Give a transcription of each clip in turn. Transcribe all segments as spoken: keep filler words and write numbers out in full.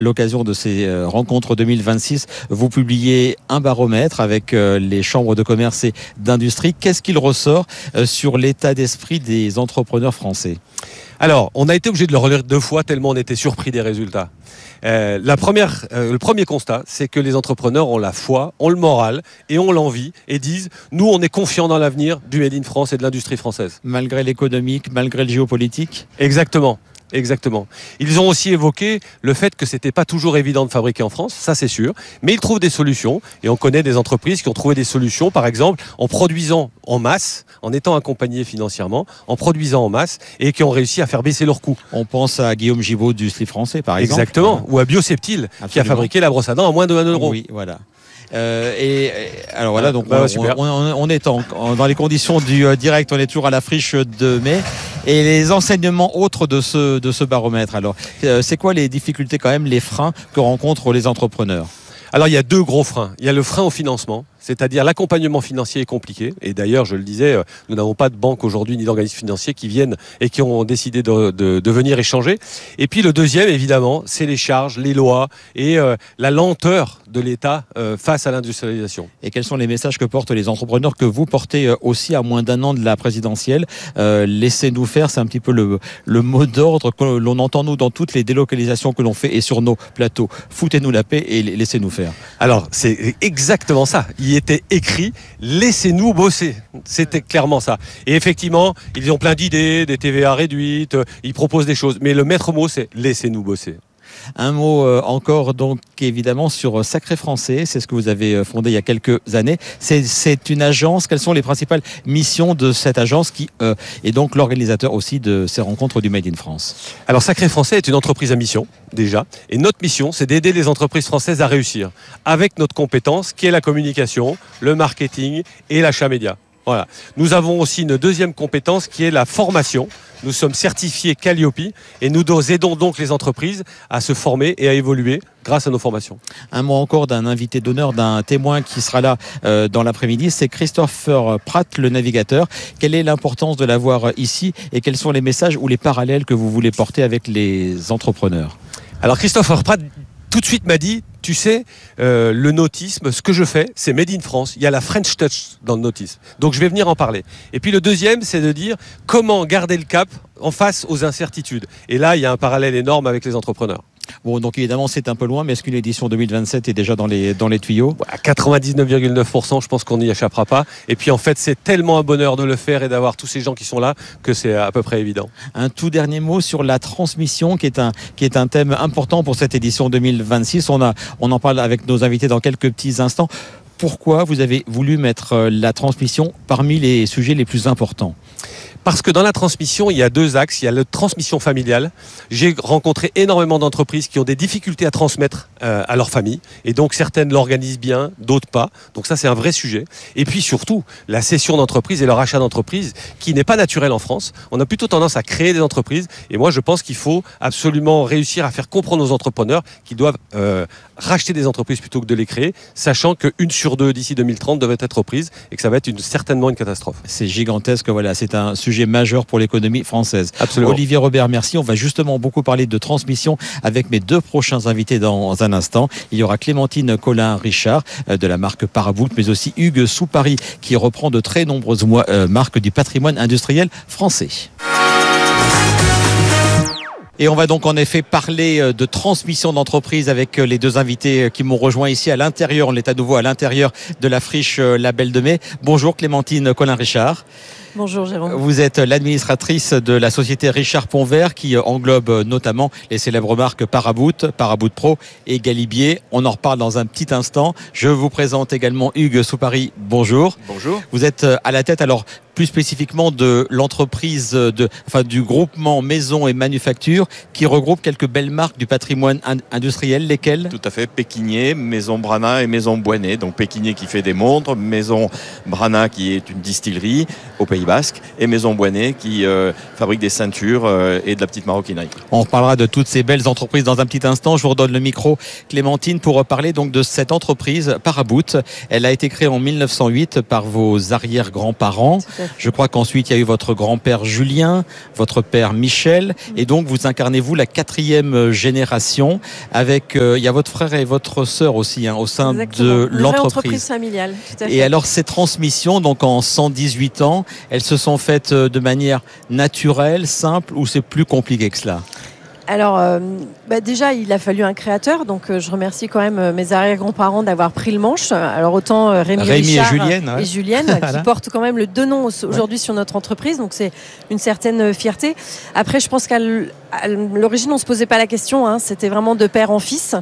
l'occasion de ces rencontres deux mille vingt-six, vous publiez un baromètre avec les chambres de commerce et d'industrie. Qu'est-ce qu'il ressort sur l'état d'esprit des entrepreneurs français ? Alors, on a été obligé de le relire deux fois tellement on était surpris des résultats. Euh, la première, euh, le premier constat, c'est que les entrepreneurs ont la foi, ont le moral et ont l'envie et disent « Nous, on est confiants dans l'avenir du Made in France et de l'industrie française. » Malgré l'économique, malgré le géopolitique ? Exactement. Exactement. Ils ont aussi évoqué le fait que c'était pas toujours évident de fabriquer en France, ça c'est sûr, mais ils trouvent des solutions et on connaît des entreprises qui ont trouvé des solutions, par exemple en produisant en masse, en étant accompagnés financièrement, en produisant en masse et qui ont réussi à faire baisser leurs coûts. On pense à Guillaume Gibaud du Slip français par exemple. Exactement, ou à Bioseptil qui a fabriqué la brosse à dents à moins de un euro. Oui, voilà. Euh, et, et alors voilà, donc bah, on, on, on, on est en, en, dans les conditions du euh, direct, on est toujours à la friche de mai. Et les enseignements autres de ce, de ce baromètre, alors, euh, c'est quoi les difficultés quand même, les freins que rencontrent les entrepreneurs ? Alors il y a deux gros freins. Il y a le frein au financement, c'est-à-dire l'accompagnement financier est compliqué. Et d'ailleurs, je le disais, nous n'avons pas de banque aujourd'hui ni d'organismes financiers qui viennent et qui ont décidé de, de, de venir échanger. Et puis le deuxième, évidemment, c'est les charges, les lois et euh, la lenteur de l'État euh, face à l'industrialisation. Et quels sont les messages que portent les entrepreneurs que vous portez euh, aussi à moins d'un an de la présidentielle ? euh, Laissez-nous faire, c'est un petit peu le, le mot d'ordre que l'on entend nous dans toutes les délocalisations que l'on fait et sur nos plateaux. Foutez-nous la paix et laissez-nous faire. Alors, c'est exactement ça. Il était écrit « Laissez-nous bosser ». C'était clairement ça. Et effectivement, ils ont plein d'idées, des T V A réduites, ils proposent des choses. Mais le maître mot, c'est « Laissez-nous bosser ». Un mot euh, encore, donc, évidemment, sur Sacré Français. C'est ce que vous avez fondé il y a quelques années. C'est, c'est une agence. Quelles sont les principales missions de cette agence qui euh, est donc l'organisateur aussi de ces rencontres du Made in France ? Alors, Sacré Français est une entreprise à mission, déjà. Et notre mission, c'est d'aider les entreprises françaises à réussir avec notre compétence, qui est la communication, le marketing et l'achat média. Voilà. Nous avons aussi une deuxième compétence qui est la formation. Nous sommes certifiés Calliope et nous aidons donc les entreprises à se former et à évoluer grâce à nos formations. Un mot encore d'un invité d'honneur, d'un témoin qui sera là euh, dans l'après-midi, c'est Christopher Pratt, le navigateur. Quelle est l'importance de l'avoir ici et quels sont les messages ou les parallèles que vous voulez porter avec les entrepreneurs ? Alors Christopher Pratt tout de suite m'a dit, tu sais, euh, le nautisme, ce que je fais, c'est Made in France. Il y a la French touch dans le nautisme. Donc je vais venir en parler. Et puis le deuxième, c'est de dire comment garder le cap en face aux incertitudes. Et là, il y a un parallèle énorme avec les entrepreneurs. Bon, donc évidemment, c'est un peu loin, mais est-ce qu'une édition deux mille vingt-sept est déjà dans les, dans les tuyaux ? À quatre-vingt-dix-neuf virgule neuf pour cent, je pense qu'on n'y échappera pas. Et puis en fait, c'est tellement un bonheur de le faire et d'avoir tous ces gens qui sont là que c'est à peu près évident. Un tout dernier mot sur la transmission, qui est un, qui est un thème important pour cette édition deux mille vingt-six. On, a, on en parle avec nos invités dans quelques petits instants. Pourquoi vous avez voulu mettre la transmission parmi les sujets les plus importants ? Parce que dans la transmission, il y a deux axes. Il y a la transmission familiale. J'ai rencontré énormément d'entreprises qui ont des difficultés à transmettre euh, à leur famille. Et donc, certaines l'organisent bien, d'autres pas. Donc ça, c'est un vrai sujet. Et puis surtout, la cession d'entreprise et le rachat d'entreprise, qui n'est pas naturel en France. On a plutôt tendance à créer des entreprises. Et moi, je pense qu'il faut absolument réussir à faire comprendre aux entrepreneurs qu'ils doivent euh, racheter des entreprises plutôt que de les créer, sachant qu'une sur deux d'ici deux mille trente devrait être reprise et que ça va être une, certainement une catastrophe. C'est gigantesque. Voilà, c'est un sujet majeur pour l'économie française. Absolument. Olivier Robert, merci. On va justement beaucoup parler de transmission avec mes deux prochains invités dans un instant. Il y aura Clémentine Colin-Richard de la marque Paraboult, mais aussi Hugues Soupary qui reprend de très nombreuses marques du patrimoine industriel français. Et on va donc en effet parler de transmission d'entreprise avec les deux invités qui m'ont rejoint ici à l'intérieur. On est à nouveau à l'intérieur de la friche La Belle de Mai. Bonjour Clémentine Colin-Richard. Bonjour Jérôme. Vous êtes l'administratrice de la société Richard Pontvert qui englobe notamment les célèbres marques Paraboult, Paraboult Pro et Galibier. On en reparle dans un petit instant. Je vous présente également Hugues Soupary. Bonjour. Bonjour. Vous êtes à la tête alors plus spécifiquement de l'entreprise, de, enfin du groupement Maison et Manufacture qui regroupe quelques belles marques du patrimoine industriel. Lesquelles ? Tout à fait. Pékinier, Maison Brana et Maison Boinet. Donc Pékinier qui fait des montres, Maison Brana qui est une distillerie au Pays Pays Basque, et Maison Boinet qui euh, fabrique des ceintures euh, et de la petite maroquinerie. On reparlera de toutes ces belles entreprises dans un petit instant. Je vous redonne le micro, Clémentine, pour parler donc de cette entreprise Paraboot. Elle a été créée en mille neuf cent huit par vos arrière-grands-parents. Je crois qu'ensuite il y a eu votre grand-père Julien, votre père Michel, et donc vous incarnez vous la quatrième génération. Avec euh, il y a votre frère et votre sœur aussi hein, au sein Exactement. de Une vraie l'entreprise. entreprise familiale. Tout à fait. Et alors ces transmissions, donc en cent dix-huit ans, elles se sont faites de manière naturelle, simple, ou c'est plus compliqué que cela? Alors, euh, bah déjà, il a fallu un créateur, donc euh, je remercie quand même euh, mes arrière-grands-parents d'avoir pris le manche. Alors autant euh, Rémi, Rémi Richard et Julienne, ouais. et Julienne Voilà. qui portent quand même le deux noms aujourd'hui ouais. sur notre entreprise, donc c'est une certaine fierté. Après, je pense qu'à l'origine, on se posait pas la question, hein, c'était vraiment de père en fils.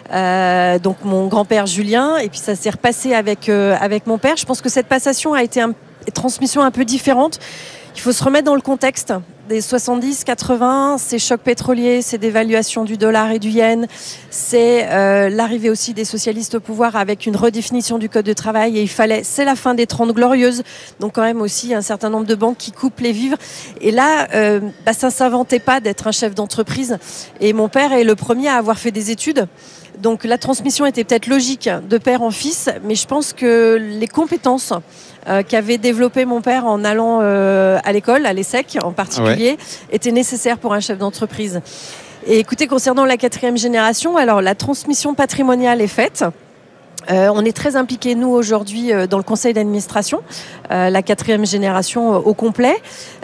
Euh, donc mon grand-père Julien, et puis ça s'est repassé avec euh, avec mon père. Je pense que cette passation a été un, une transmission un peu différente. Il faut se remettre dans le contexte des soixante-dix quatre-vingts, ces chocs pétroliers, ces dévaluations du dollar et du yen, c'est euh, l'arrivée aussi des socialistes au pouvoir avec une redéfinition du code de travail, et il fallait, c'est la fin des trente glorieuses, donc quand même aussi un certain nombre de banques qui coupent les vivres, et là euh, bah, ça ne s'inventait pas d'être un chef d'entreprise, et mon père est le premier à avoir fait des études. Donc la transmission était peut-être logique de père en fils, mais je pense que les compétences euh, qu'avait développé mon père en allant euh, à l'école, à l'ESSEC en particulier, ouais. étaient nécessaires pour un chef d'entreprise. Et écoutez, concernant la quatrième génération, alors la transmission patrimoniale est faite. Euh, on est très impliqués, nous, aujourd'hui, euh, dans le conseil d'administration, euh, la quatrième génération euh, au complet.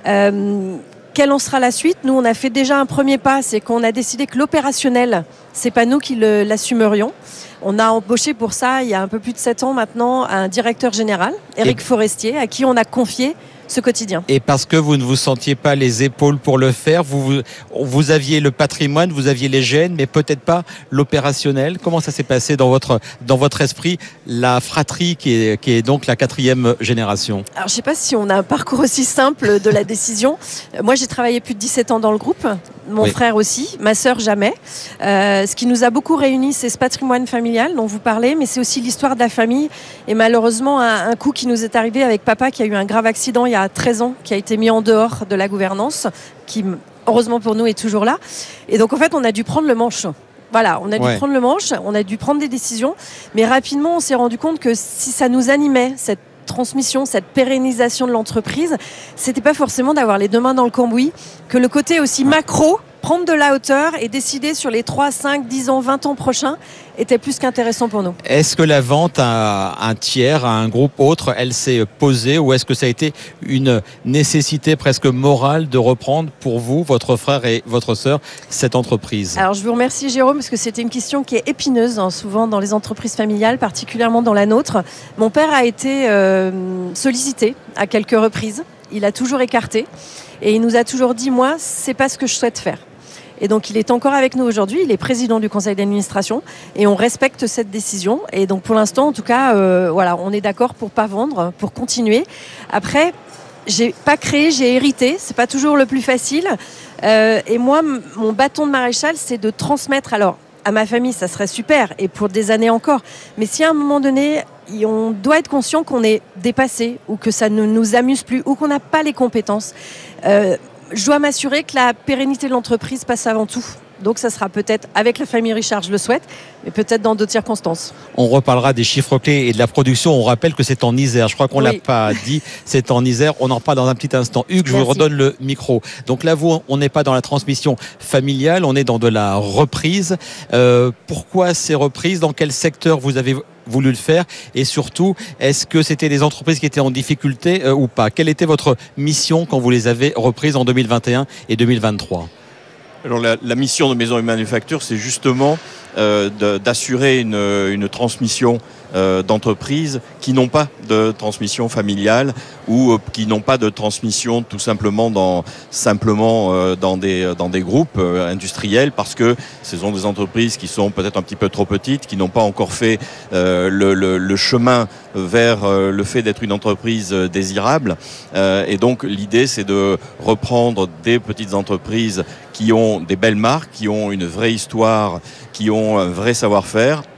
Euh, Quelle en sera la suite? Nous, on a fait déjà un premier pas, c'est qu'on a décidé que l'opérationnel, c'est pas nous qui le, l'assumerions. On a embauché pour ça, il y a un peu plus de sept ans maintenant, un directeur général, Éric Et... Forestier, à qui on a confié ce quotidien. Et parce que vous ne vous sentiez pas les épaules pour le faire, vous, vous, vous aviez le patrimoine, vous aviez les gènes, mais peut-être pas l'opérationnel. Comment ça s'est passé dans votre, dans votre esprit, la fratrie qui est, qui est donc la quatrième génération? Alors je ne sais pas si on a un parcours aussi simple de la décision. Moi j'ai travaillé plus de dix-sept ans dans le groupe, mon oui. frère aussi, ma sœur jamais. Euh, ce qui nous a beaucoup réunis, c'est ce patrimoine familial dont vous parlez, mais c'est aussi l'histoire de la famille. Et malheureusement, un, un coup qui nous est arrivé avec papa qui a eu un grave accident il y a treize ans, qui a été mis en dehors de la gouvernance, qui heureusement pour nous est toujours là. Et donc en fait on a dû prendre le manche. Voilà, on a dû ouais. prendre le manche, on a dû prendre des décisions, mais rapidement on s'est rendu compte que si ça nous animait, cette transmission, cette pérennisation de l'entreprise, c'était pas forcément d'avoir les deux mains dans le cambouis, que le côté aussi macro, prendre de la hauteur et décider sur les trois, cinq, dix ans, vingt ans prochains était plus qu'intéressant pour nous. Est-ce que la vente à un tiers, à un groupe autre, elle s'est posée, ou est-ce que ça a été une nécessité presque morale de reprendre pour vous, votre frère et votre sœur, cette entreprise? Alors je vous remercie Jérôme, parce que c'était une question qui est épineuse hein, souvent dans les entreprises familiales, particulièrement dans la nôtre. Mon père a été euh, sollicité à quelques reprises, il a toujours écarté et il nous a toujours dit, moi, c'est pas ce que je souhaite faire. Et donc il est encore avec nous aujourd'hui, il est président du conseil d'administration et on respecte cette décision. Et donc pour l'instant, en tout cas, euh, voilà, on est d'accord pour pas vendre, pour continuer. Après, j'ai pas créé, j'ai hérité, c'est pas toujours le plus facile. Euh, et moi, m- mon bâton de maréchal, c'est de transmettre. Alors à ma famille, ça serait super et pour des années encore. Mais si à un moment donné, on doit être conscient qu'on est dépassé ou que ça ne nous amuse plus ou qu'on n'a pas les compétences. Euh, Je dois m'assurer que la pérennité de l'entreprise passe avant tout. Donc ça sera peut-être avec la famille Richard, je le souhaite, mais peut-être dans d'autres circonstances. On reparlera des chiffres clés et de la production. On rappelle que c'est en Isère. Je crois qu'on ne oui. l'a pas dit. C'est en Isère. On en reparle dans un petit instant. Hugues, je Merci. vous redonne le micro. Donc là, vous, on n'est pas dans la transmission familiale, on est dans de la reprise. Euh, pourquoi ces reprises? Dans quel secteur vous avez voulu le faire? Et surtout, est-ce que c'était des entreprises qui étaient en difficulté euh, ou pas? Quelle était votre mission quand vous les avez reprises en deux mille vingt et un et deux mille vingt-trois? Alors la, la mission de Maison et Manufacture, c'est justement euh, de, d'assurer une, une transmission euh, d'entreprises qui n'ont pas de transmission familiale ou euh, qui n'ont pas de transmission tout simplement dans simplement euh, dans des dans des groupes euh, industriels, parce que ce sont des entreprises qui sont peut-être un petit peu trop petites, qui n'ont pas encore fait euh, le, le, le chemin vers euh, le fait d'être une entreprise euh, désirable. Euh, et donc l'idée, c'est de reprendre des petites entreprises qui ont des belles marques, qui ont une vraie histoire, qui ont un vrai savoir-faire,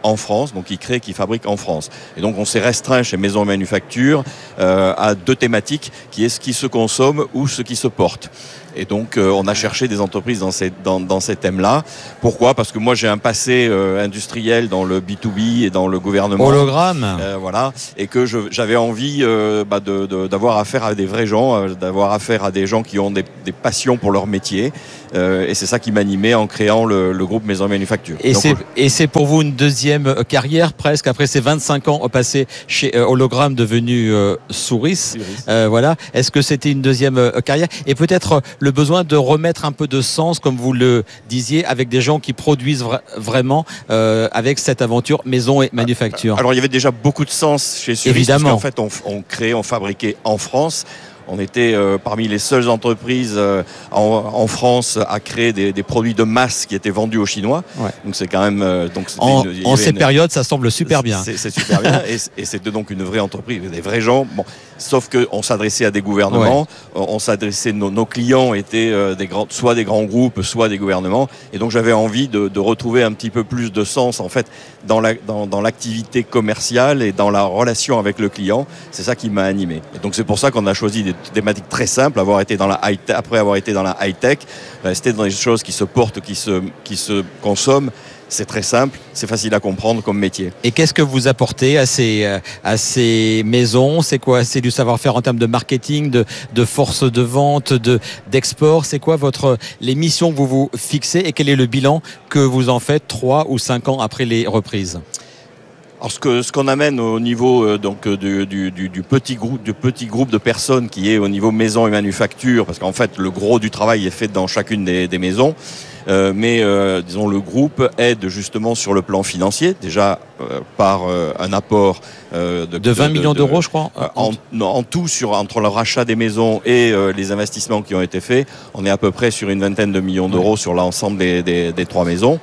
en France, donc qui crée, qui fabrique en France. Et donc on s'est restreint chez Maison Manufacture euh, à deux thématiques, qui est ce qui se consomme ou ce qui se porte. Et donc euh, on a cherché des entreprises dans ces, dans, dans ces thèmes-là. Pourquoi ? Parce que moi j'ai un passé euh, industriel dans le B deux B et dans le gouvernement. Hologramme. Euh, voilà. Et que je, j'avais envie euh, bah, de, de, d'avoir affaire à des vrais gens, euh, d'avoir affaire à des gens qui ont des, des passions pour leur métier. Euh, et c'est ça qui m'animait en créant le, le groupe Maison Manufacture. Et donc, c'est, euh, et c'est pour vous une deuxième carrière presque, après ces vingt-cinq ans passés chez euh, Hologramme devenu euh, Souris. Euh, voilà. Est-ce que c'était une deuxième euh, carrière ? Et peut-être euh, le besoin de remettre un peu de sens, comme vous le disiez, avec des gens qui produisent vra- vraiment euh, avec cette aventure Maison et Manufacture. Alors il y avait déjà beaucoup de sens chez Suris, Évidemment. parce qu'en fait on, on créait, on fabriquait en France. On était euh, parmi les seules entreprises euh, en, en France à créer des, des produits de masse qui étaient vendus aux Chinois. Ouais. Donc c'est quand même euh, donc En, une, en ces une, périodes, ça semble super bien. C'est, c'est super bien et, et c'était donc une vraie entreprise, des vrais gens. Bon, sauf que on s'adressait à des gouvernements, ouais. on s'adressait, nos, nos clients étaient euh, des grands, soit des grands groupes, soit des gouvernements. Et donc j'avais envie de, de retrouver un petit peu plus de sens en fait dans, la, dans, dans l'activité commerciale et dans la relation avec le client. C'est ça qui m'a animé. Et donc c'est pour ça qu'on a choisi des thématiques très simples. Avoir été dans la high tech, après avoir été dans la high tech, rester dans des choses qui se portent, qui se, qui se consomment. C'est très simple, c'est facile à comprendre comme métier. Et qu'est-ce que vous apportez à ces, à ces maisons ? C'est quoi ? C'est du savoir-faire en termes de marketing, de, de force de vente, de, d'export ? C'est quoi votre, les missions que vous vous fixez et quel est le bilan que vous en faites trois ou cinq ans après les reprises ? Alors ce, que, ce qu'on amène au niveau euh, donc du, du, du, du petit groupe, du petit groupe de personnes qui est au niveau maison et manufacture, parce qu'en fait le gros du travail est fait dans chacune des, des maisons. Euh, mais euh, disons le groupe aide justement sur le plan financier, déjà euh, par euh, un apport euh, de, de vingt de, millions de, d'euros, je crois. Euh, en, non, en tout, sur entre le rachat des maisons et euh, les investissements qui ont été faits, on est à peu près sur une vingtaine de millions d'euros, ouais, sur l'ensemble des, des, des trois maisons.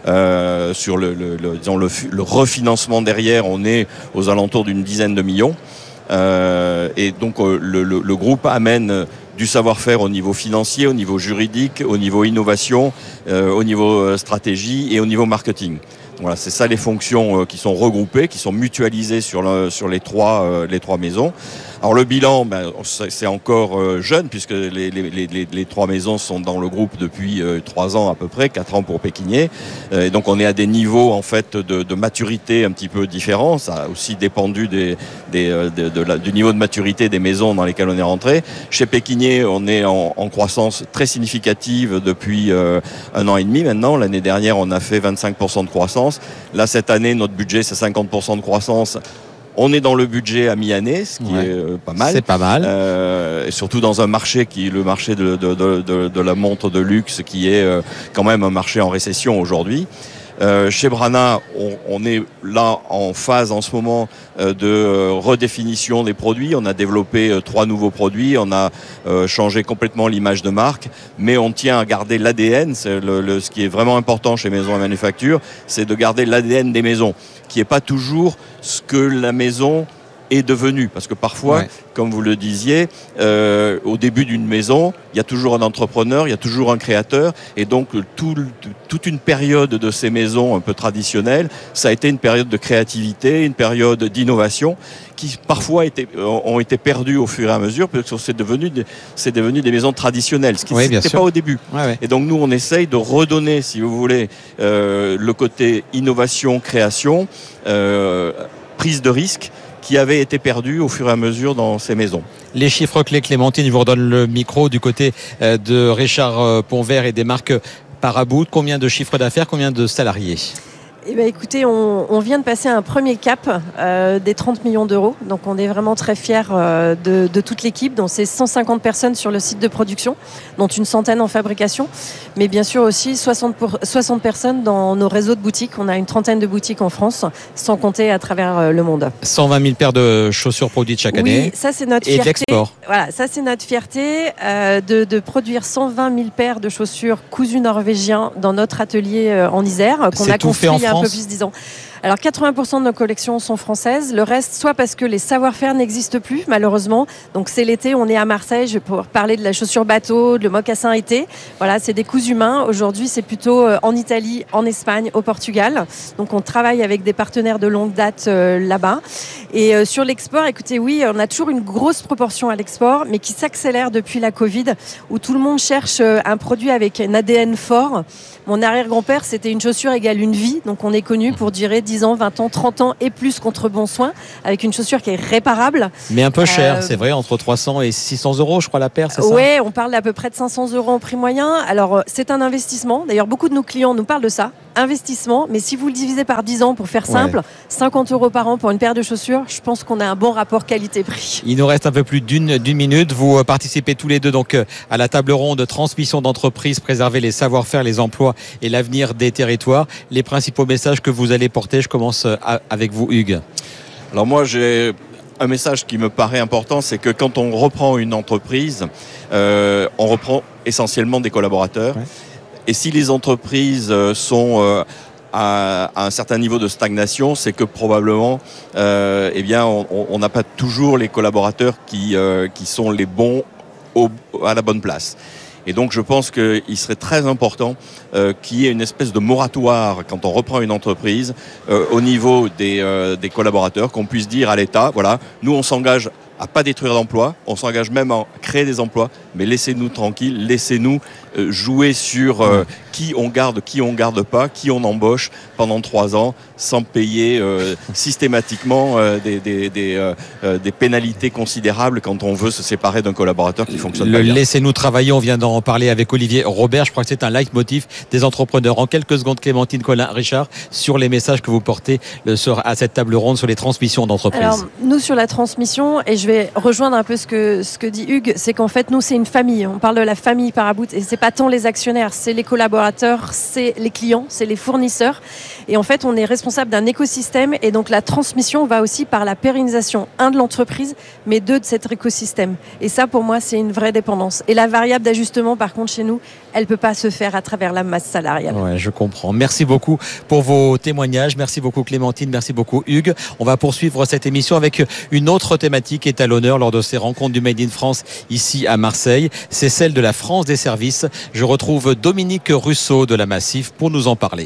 Euh, sur le, le, le, disons le, le refinancement derrière, on est aux alentours d'une dizaine de millions. Euh, et donc euh, le, le, le groupe amène du savoir-faire au niveau financier, au niveau juridique, au niveau innovation, euh, au niveau stratégie et au niveau marketing. Voilà, c'est ça les fonctions euh, qui sont regroupées, qui sont mutualisées sur, le, sur les, trois, euh, les trois maisons. Alors le bilan, ben, c'est encore euh, jeune puisque les, les, les, les, les trois maisons sont dans le groupe depuis euh, trois ans à peu près, quatre ans pour Pékinier. Euh, et donc on est à des niveaux en fait de, de maturité un petit peu différents. Ça a aussi dépendu des, des, de, de la, du niveau de maturité des maisons dans lesquelles on est rentré. Chez Pékinier, on est en, en croissance très significative depuis euh, un an et demi maintenant. L'année dernière, on a fait vingt-cinq pour cent de croissance. Là, cette année, notre budget, c'est cinquante pour cent de croissance. On est dans le budget à mi-année, ce qui ouais. est euh, pas mal. C'est pas mal. Euh, et surtout dans un marché qui est le marché de, de, de, de, de la montre de luxe, qui est euh, quand même un marché en récession aujourd'hui. Euh, chez Brana, on, on est là en phase en ce moment euh, de euh, redéfinition des produits. On a développé euh, trois nouveaux produits, on a euh, changé complètement l'image de marque, mais on tient à garder l'A D N. C'est le, le, ce qui est vraiment important chez Maison et Manufacture, c'est de garder l'A D N des maisons, qui n'est pas toujours ce que la maison est devenue. Parce que parfois, ouais. comme vous le disiez, euh, au début d'une maison, il y a toujours un entrepreneur, il y a toujours un créateur, et donc tout, toute une période de ces maisons un peu traditionnelles, ça a été une période de créativité, une période d'innovation, qui parfois étaient, ont été perdues au fur et à mesure, parce que c'est devenu, c'est devenu des maisons traditionnelles, ce qui oui, n'était pas au début. Ouais, ouais. Et donc nous, on essaye de redonner, si vous voulez, euh, le côté innovation, création, euh, prise de risque, qui avait été perdu au fur et à mesure dans ces maisons. Les chiffres clés, Clémentine, je vous redonne le micro du côté de Richard Ponvert et des marques Paraboot. Combien de chiffres d'affaires, combien de salariés ? Eh bien, écoutez, on, on vient de passer un premier cap euh, des trente millions d'euros. Donc, on est vraiment très fiers euh, de, de toute l'équipe. Donc, c'est cent cinquante personnes sur le site de production, dont une centaine en fabrication. Mais bien sûr aussi soixante, pour, soixante personnes dans nos réseaux de boutiques. On a une trentaine de boutiques en France, sans compter à travers euh, le monde. cent vingt mille paires de chaussures produites chaque année. Oui, ça, c'est notre et fierté. Et de l'export. Voilà, ça, c'est notre fierté euh, de, de produire cent vingt mille paires de chaussures cousues norvégiens dans notre atelier euh, en Isère, qu'on c'est a construit en il y a France. un peu plus de dix ans. Alors quatre-vingts pour cent de nos collections sont françaises, le reste soit parce que les savoir-faire n'existent plus malheureusement. Donc c'est l'été, on est à Marseille, je vais pouvoir parler de la chaussure bateau, de le mocassin été. Voilà, c'est des cousus humains. Aujourd'hui, c'est plutôt en Italie, en Espagne, au Portugal. Donc on travaille avec des partenaires de longue date euh, là-bas. Et euh, sur l'export, écoutez, oui, on a toujours une grosse proportion à l'export, mais qui s'accélère depuis la Covid, où tout le monde cherche euh, un produit avec un A D N fort. Mon arrière-grand-père, c'était une chaussure égale une vie. Donc on est connu pour durer dix ans, vingt ans, trente ans et plus contre bon soin, avec une chaussure qui est réparable. Mais un peu cher, euh, c'est vrai, entre trois cents et six cents euros, je crois, la paire, c'est ça? Oui, on parle d'à peu près de cinq cents euros en prix moyen. Alors c'est un investissement. D'ailleurs, beaucoup de nos clients nous parlent de ça. Investissement, mais si vous le divisez par dix ans pour faire simple, ouais. cinquante euros par an pour une paire de chaussures, je pense qu'on a un bon rapport qualité-prix. Il nous reste un peu plus d'une, d'une minute. Vous participez tous les deux donc à la table ronde transmission d'entreprise, préserver les savoir-faire, les emplois et l'avenir des territoires. Les principaux messages que vous allez porter, je commence avec vous, Hugues. Alors moi, j'ai un message qui me paraît important, c'est que quand on reprend une entreprise, euh, on reprend essentiellement des collaborateurs. Ouais. Et si les entreprises sont à un certain niveau de stagnation, c'est que probablement, euh, eh bien, on n'a pas toujours les collaborateurs qui, euh, qui sont les bons au, à la bonne place. Et donc, je pense qu'il serait très important euh, qu'il y ait une espèce de moratoire quand on reprend une entreprise euh, au niveau des, euh, des collaborateurs, qu'on puisse dire à l'État, voilà, nous on s'engage à pas détruire d'emplois, on s'engage même à créer des emplois, mais laissez-nous tranquilles, laissez-nous euh, jouer sur euh, qui on garde, qui on garde pas, qui on embauche pendant trois ans sans payer euh, systématiquement euh, des, des, des, euh, des pénalités considérables quand on veut se séparer d'un collaborateur qui fonctionne le pas bien. Laissez-nous travailler, on vient d'en parler avec Olivier Robert, je crois que c'est un leitmotiv des entrepreneurs. En quelques secondes, Clémentine Colin-Richard, sur les messages que vous portez le, sur, à cette table ronde sur les transmissions d'entreprise. Alors, nous sur la transmission, et je vais rejoindre un peu ce que, ce que dit Hugues, c'est qu'en fait, nous, c'est une famille. On parle de la famille Paraboot et c'est pas tant les actionnaires, c'est les collaborateurs, c'est les clients, c'est les fournisseurs. Et en fait, on est responsable d'un écosystème et donc la transmission va aussi par la pérennisation, un, de l'entreprise, mais deux, de cet écosystème. Et ça, pour moi, c'est une vraie dépendance. Et la variable d'ajustement, par contre, chez nous, elle peut pas se faire à travers la masse salariale. Ouais, je comprends. Merci beaucoup pour vos témoignages. Merci beaucoup Clémentine, merci beaucoup Hugues. On va poursuivre cette émission avec une autre thématique qui est à l'honneur lors de ces rencontres du Made in France ici à Marseille. C'est celle de la France des services. Je retrouve Dominique Russo de la Massif pour nous en parler.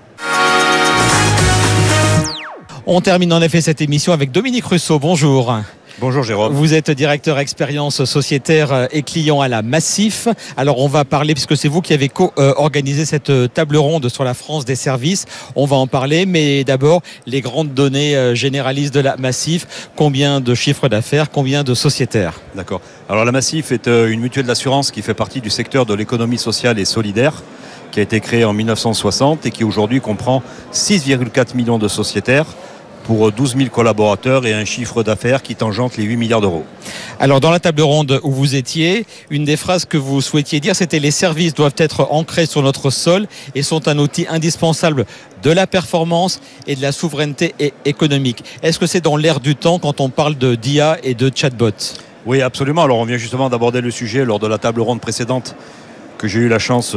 On termine en effet cette émission avec Dominique Russo. Bonjour. Bonjour Jérôme. Vous êtes directeur expérience sociétaire et client à la Massif. Alors on va parler, puisque c'est vous qui avez co-organisé cette table ronde sur la France des services, on va en parler, mais d'abord les grandes données généralistes de la Massif. Combien de chiffres d'affaires, combien de sociétaires? D'accord. Alors la Massif est une mutuelle d'assurance qui fait partie du secteur de l'économie sociale et solidaire, qui a été créée en mille neuf cent soixante et qui aujourd'hui comprend six virgule quatre millions de sociétaires pour douze mille collaborateurs et un chiffre d'affaires qui tangente les huit milliards d'euros. Alors dans la table ronde où vous étiez, une des phrases que vous souhaitiez dire, c'était les services doivent être ancrés sur notre sol et sont un outil indispensable de la performance et de la souveraineté économique. Est-ce que c'est dans l'air du temps quand on parle de d'I A et de chatbot? Oui, absolument. Alors on vient justement d'aborder le sujet lors de la table ronde précédente que j'ai eu la chance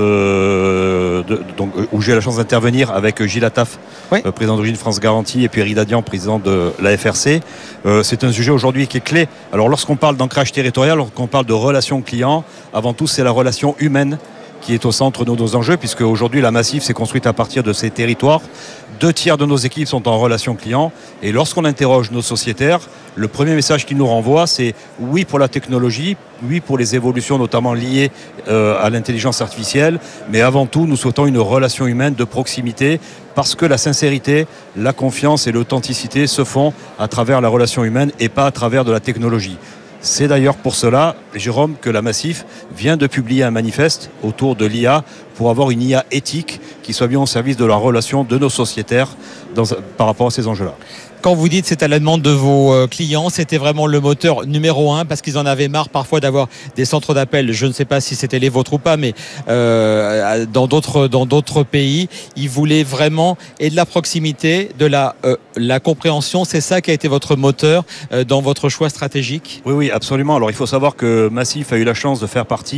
euh, de, donc, où j'ai eu la chance d'intervenir avec Gilles Attaf, oui. euh, président d'Origine France Garantie, et puis Eric Dadian, président de la F R C. Euh, c'est un sujet aujourd'hui qui est clé. Alors lorsqu'on parle d'ancrage territorial, lorsqu'on parle de relation client, avant tout c'est la relation humaine qui est au centre de nos enjeux, puisque aujourd'hui la Massif s'est construite à partir de ces territoires. Deux tiers de nos équipes sont en relation client, et lorsqu'on interroge nos sociétaires, le premier message qu'ils nous renvoient, c'est oui pour la technologie, oui pour les évolutions notamment liées euh, à l'intelligence artificielle, mais avant tout nous souhaitons une relation humaine de proximité, parce que la sincérité, la confiance et l'authenticité se font à travers la relation humaine et pas à travers de la technologie. C'est d'ailleurs pour cela, Jérôme, que la Massif vient de publier un manifeste autour de l'I A pour avoir une I A éthique qui soit bien au service de la relation de nos sociétaires dans, par rapport à ces enjeux-là. Quand vous dites c'est à la demande de vos clients, c'était vraiment le moteur numéro un parce qu'ils en avaient marre parfois d'avoir des centres d'appel. Je ne sais pas si c'était les vôtres ou pas, mais euh, dans d'autres dans d'autres pays, ils voulaient vraiment et de la proximité, de la euh, la compréhension. C'est ça qui a été votre moteur euh, dans votre choix stratégique? Oui, oui, absolument. Alors il faut savoir que Massif a eu la chance de faire partie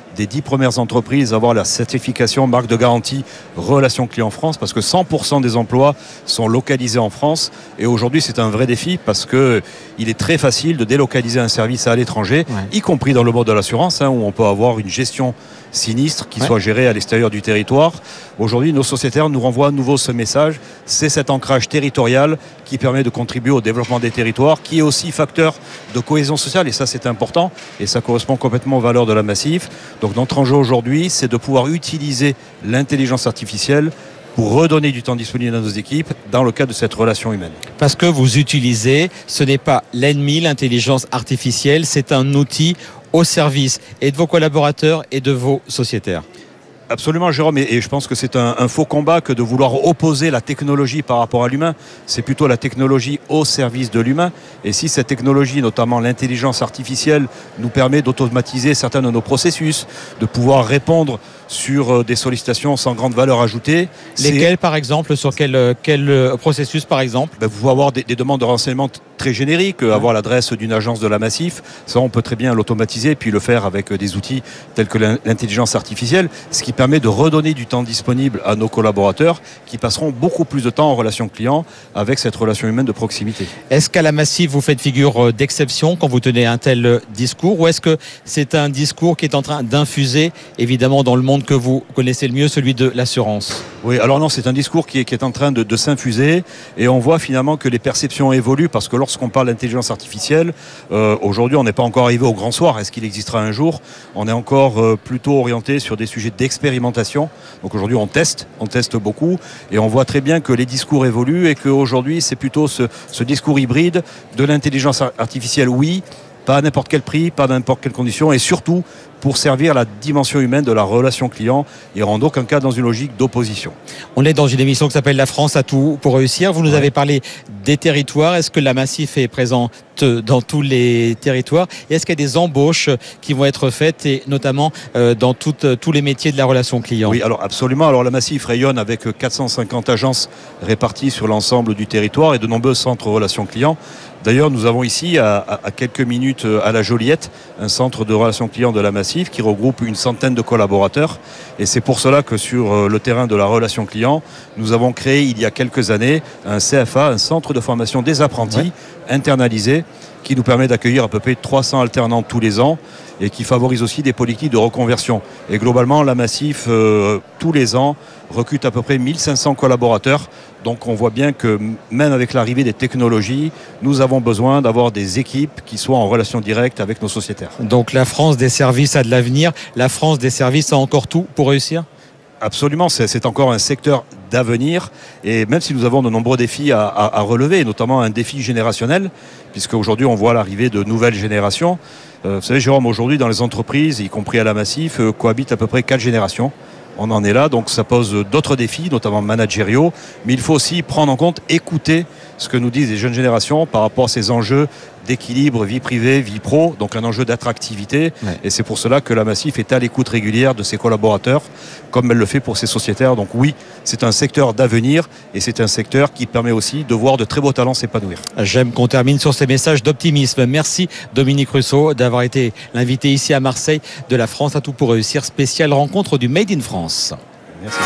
des dix premières entreprises à avoir la certification marque de garantie Relation Client France, parce que cent pour cent des emplois sont localisés en France. Et aujourd'hui, c'est un vrai défi parce qu'il est très facile de délocaliser un service à l'étranger, ouais. y compris dans le monde de l'assurance, hein, où on peut avoir une gestion sinistre qui ouais. soit gérée à l'extérieur du territoire. Aujourd'hui, nos sociétaires nous renvoient à nouveau ce message. C'est cet ancrage territorial qui permet de contribuer au développement des territoires, qui est aussi facteur de cohésion sociale. Et ça, c'est important. Et ça correspond complètement aux valeurs de la Massif. Donc, notre enjeu aujourd'hui, c'est de pouvoir utiliser l'intelligence artificielle pour redonner du temps disponible à nos équipes dans le cadre de cette relation humaine. Parce que vous utilisez, ce n'est pas l'ennemi, l'intelligence artificielle, c'est un outil au service et de vos collaborateurs et de vos sociétaires. Absolument, Jérôme, et je pense que c'est un, un faux combat que de vouloir opposer la technologie par rapport à l'humain. C'est plutôt la technologie au service de l'humain. Et si cette technologie, notamment l'intelligence artificielle, nous permet d'automatiser certains de nos processus, de pouvoir répondre sur des sollicitations sans grande valeur ajoutée. Lesquelles, par exemple? Sur quel, quel processus, par exemple? Ben, vous pouvez avoir des, des demandes de renseignements très génériques, ouais. avoir l'adresse d'une agence de la Massif. Ça, on peut très bien l'automatiser, puis le faire avec des outils tels que l'intelligence artificielle, ce qui permet de redonner du temps disponible à nos collaborateurs qui passeront beaucoup plus de temps en relation client avec cette relation humaine de proximité. Est-ce qu'à la Massif, vous faites figure d'exception quand vous tenez un tel discours, ou est-ce que c'est un discours qui est en train d'infuser, évidemment, dans le monde que vous connaissez le mieux, celui de l'assurance? Oui, alors non, c'est un discours qui est, qui est en train de, de s'infuser, et on voit finalement que les perceptions évoluent, parce que lorsqu'on parle d'intelligence artificielle, euh, aujourd'hui on n'est pas encore arrivé au grand soir. Est-ce qu'il existera un jour? On est encore euh, plutôt orienté sur des sujets d'expérimentation. Donc aujourd'hui on teste, on teste beaucoup, et on voit très bien que les discours évoluent, et qu'aujourd'hui c'est plutôt ce, ce discours hybride de l'intelligence artificielle, oui, pas à n'importe quel prix, pas dans n'importe quelle condition, et surtout pour servir la dimension humaine de la relation client et en aucun cas dans une logique d'opposition. On est dans une émission qui s'appelle La France a tout pour réussir. Vous nous ouais. avez parlé des territoires. Est-ce que la Massif est présente dans tous les territoires? Et est-ce qu'il y a des embauches qui vont être faites, et notamment euh, dans toutes, tous les métiers de la relation client? Oui, alors absolument. Alors la Massif rayonne avec quatre cent cinquante agences réparties sur l'ensemble du territoire et de nombreux centres relations clients. D'ailleurs, nous avons ici, à, à quelques minutes à la Joliette, un centre de relations clients de la Massif qui regroupe une centaine de collaborateurs. Et c'est pour cela que sur le terrain de la relation client, nous avons créé il y a quelques années un C F A, un centre de formation des apprentis ouais. internalisé, qui nous permet d'accueillir à peu près trois cents alternants tous les ans et qui favorise aussi des politiques de reconversion. Et globalement, la Massif, euh, tous les ans, recrute à peu près mille cinq cents collaborateurs. Donc on voit bien que même avec l'arrivée des technologies, nous avons besoin d'avoir des équipes qui soient en relation directe avec nos sociétaires. Donc la France des services a de l'avenir. La France des services a encore tout pour réussir? Absolument, c'est, c'est encore un secteur d'avenir, et même si nous avons de nombreux défis à, à, à relever, notamment un défi générationnel, puisque aujourd'hui on voit l'arrivée de nouvelles générations. Euh, vous savez, Jérôme, aujourd'hui dans les entreprises, y compris à la Massif, euh, cohabitent à peu près quatre générations. On en est là, donc ça pose d'autres défis, notamment managériaux, mais il faut aussi prendre en compte, écouter ce que nous disent les jeunes générations par rapport à ces enjeux d'équilibre vie privée, vie pro, donc un enjeu d'attractivité. Ouais. Et c'est pour cela que la Massif est à l'écoute régulière de ses collaborateurs, comme elle le fait pour ses sociétaires. Donc oui, c'est un secteur d'avenir, et c'est un secteur qui permet aussi de voir de très beaux talents s'épanouir. J'aime qu'on termine sur ces messages d'optimisme. Merci Dominique Russo d'avoir été l'invité ici à Marseille de La France à tout pour réussir, spéciale rencontre du Made in France. Merci.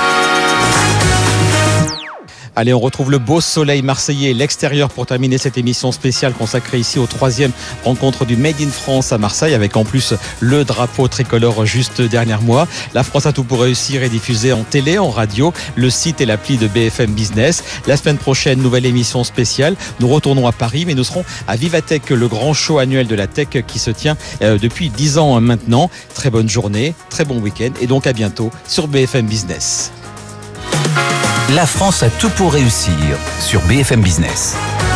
Allez, on retrouve le beau soleil marseillais et l'extérieur pour terminer cette émission spéciale consacrée ici aux troisième rencontre du Made in France à Marseille, avec en plus le drapeau tricolore juste derrière moi. La France a tout pour réussir est diffusée en télé, en radio, le site et l'appli de B F M Business. La semaine prochaine, nouvelle émission spéciale. Nous retournons à Paris, mais nous serons à Vivatech, le grand show annuel de la tech qui se tient euh, depuis dix ans maintenant. Très bonne journée, très bon week-end, et donc à bientôt sur B F M Business. La France a tout pour réussir sur B F M Business.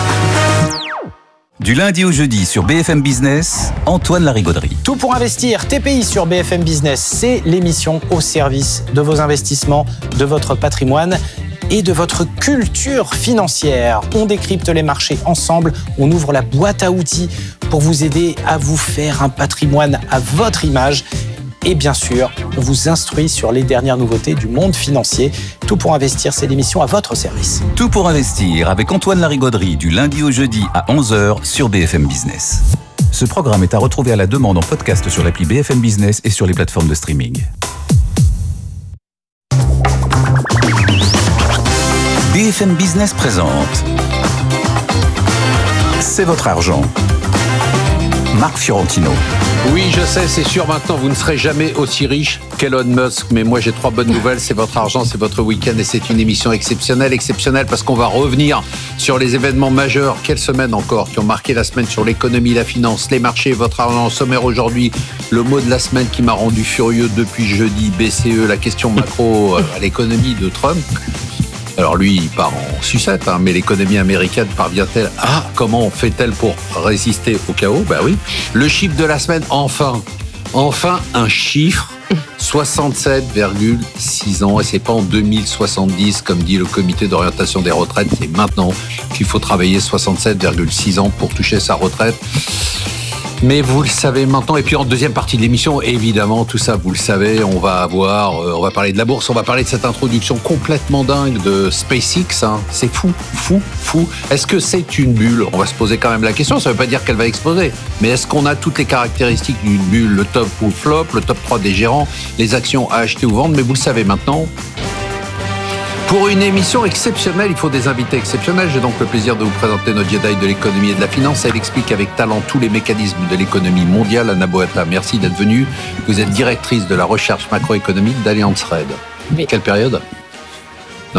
Du lundi au jeudi sur B F M Business, Antoine Larigauderie. Tout pour investir, T P I sur B F M Business, c'est l'émission au service de vos investissements, de votre patrimoine et de votre culture financière. On décrypte les marchés ensemble, on ouvre la boîte à outils pour vous aider à vous faire un patrimoine à votre image. Et bien sûr, on vous instruit sur les dernières nouveautés du monde financier. Tout pour investir, c'est l'émission à votre service. Tout pour investir avec Antoine Larigauderie du lundi au jeudi à onze heures sur B F M Business. Ce programme est à retrouver à la demande en podcast sur l'appli B F M Business et sur les plateformes de streaming. B F M Business présente C'est votre argent. Marc Fiorentino. Oui, je sais, c'est sûr, maintenant, vous ne serez jamais aussi riche qu'Elon Musk. Mais moi, j'ai trois bonnes nouvelles. C'est votre argent, c'est votre week-end et c'est une émission exceptionnelle. Exceptionnelle parce qu'on va revenir sur les événements majeurs. Quelle semaine encore qui ont marqué la semaine sur l'économie, la finance, les marchés, votre argent. Au sommaire aujourd'hui, le mot de la semaine qui m'a rendu furieux depuis jeudi, B C E, la question macro à l'économie de Trump. Alors lui, il part en sucette, hein, mais l'économie américaine parvient-elle à... Comment fait-elle pour résister au chaos ? Ben oui. Le chiffre de la semaine, enfin. Enfin, un chiffre. soixante-sept virgule six ans. Et c'est pas en deux mille soixante-dix, comme dit le comité d'orientation des retraites. C'est maintenant qu'il faut travailler soixante-sept virgule six ans pour toucher sa retraite. Mais vous le savez maintenant. Et puis en deuxième partie de l'émission, évidemment, tout ça, vous le savez, on va avoir, euh, on va parler de la bourse, on va parler de cette introduction complètement dingue de SpaceX. Hein. C'est fou, fou, fou. Est-ce que c'est une bulle ? On va se poser quand même la question. Ça ne veut pas dire qu'elle va exploser. Mais est-ce qu'on a toutes les caractéristiques d'une bulle ? Le top ou le flop, le top trois des gérants, les actions à acheter ou vendre. Mais vous le savez maintenant. Pour une émission exceptionnelle, il faut des invités exceptionnels. J'ai donc le plaisir de vous présenter notre Jedi de l'économie et de la finance. Elle explique avec talent tous les mécanismes de l'économie mondiale. Anna Boata, merci d'être venue. Vous êtes directrice de la recherche macroéconomique d'Allianz Red. Oui. Quelle période ? Non ?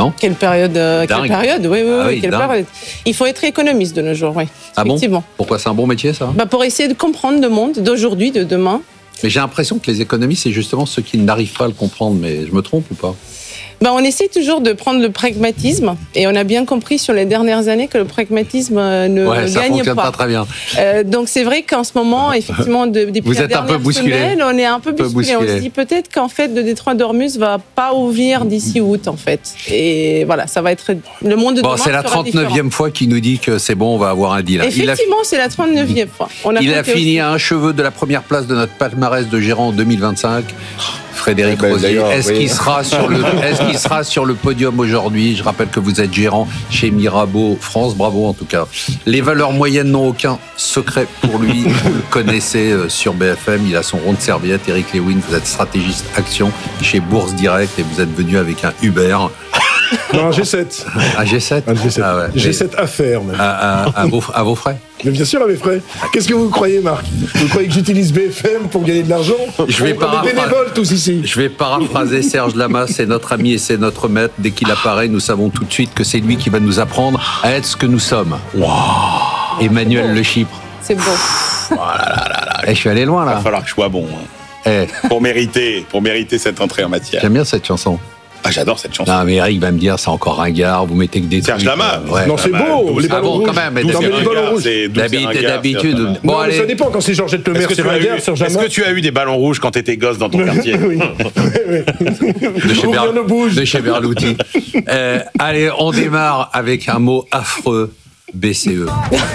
Quelle période euh, Quelle période Oui, oui, ah oui. oui Quelle période. Il faut être économiste de nos jours, oui. Ah effectivement. Bon ? Pourquoi c'est un bon métier, ça ? Bah, pour essayer de comprendre le monde d'aujourd'hui, de demain. Mais j'ai l'impression que les économistes, c'est justement ceux qui n'arrivent pas à le comprendre. Mais je me trompe ou pas ? Ben, on essaie toujours de prendre le pragmatisme et on a bien compris sur les dernières années que le pragmatisme ne ouais, ça gagne fonctionne pas. pas très bien. Euh, donc c'est vrai qu'en ce moment, effectivement, de, depuis Vous la êtes un peu dernière bousculé. semaine, on est un peu, peu bousculé. bousculé. On se dit peut-être qu'en fait, le détroit d'Ormuz va pas ouvrir d'ici août, en fait. Et voilà, ça va être le monde de Bon, demain c'est la sera trente-neuvième différent. fois qu'il nous dit que c'est bon, on va avoir un deal. Effectivement, c'est la trente-neuvième fois. On a Il a compté fini aussi. à un cheveu de la première place de notre palmarès de gérant en deux mille vingt-cinq. Frédéric Eh ben, Rosier, d'ailleurs, est-ce oui. qu'il sera sur le, est-ce qu'il sera sur le podium aujourd'hui ? Je rappelle que vous êtes gérant chez Mirabeau France, bravo en tout cas. Les valeurs moyennes n'ont aucun secret pour lui. Vous le connaissez euh, sur B F M, il a son rond de serviette. Eric Lewin, vous êtes stratégiste action chez Bourse Direct et vous êtes venu avec un Uber. Non, un G sept. Un G sept Un G sept. Ah ouais. G sept affaires, même. À, à- à vos, à vos frais. Mais bien sûr, à mes frais. Qu'est-ce que vous croyez, Marc ? Vous croyez que j'utilise B F M pour gagner de l'argent ? Je vais On est paraphraser. bénévoles tous ici. Je vais paraphraser Serge Lama, c'est notre ami et c'est notre maître. Dès qu'il apparaît, nous savons tout de suite que c'est lui qui va nous apprendre à être ce que nous sommes. Wow. Emmanuel Le Chypre. C'est beau. Oh là là là là. Eh, je suis allé loin Il va là. falloir que je sois bon hein, Eh, pour mériter, pour mériter cette entrée en matière. j'aime bien cette chanson. Ah, j'adore cette chanson. Non, mais Eric va me dire, c'est encore ringard, vous mettez que des Serge trucs, Lama. euh, ouais. Non, c'est bah, beau, douze, les ah ballons bon, rouges. quand même, mais douze, c'est mais les ringard, ballons rouges. c'est douze et D'habitude, ringard, d'habitude. Serge Lama. Bon, Non, mais allez. ça dépend. Quand c'est Georgette Lemaire, Est-ce que, c'est tu as ringard, eu, Serge est-ce Lama. que tu as eu des ballons rouges quand t'étais gosse dans ton quartier? Oui. Oui, oui. de chez, Ouvrir Ber- nos bouches. de chez Berluti. Euh, allez, on démarre avec un mot affreux, B C E.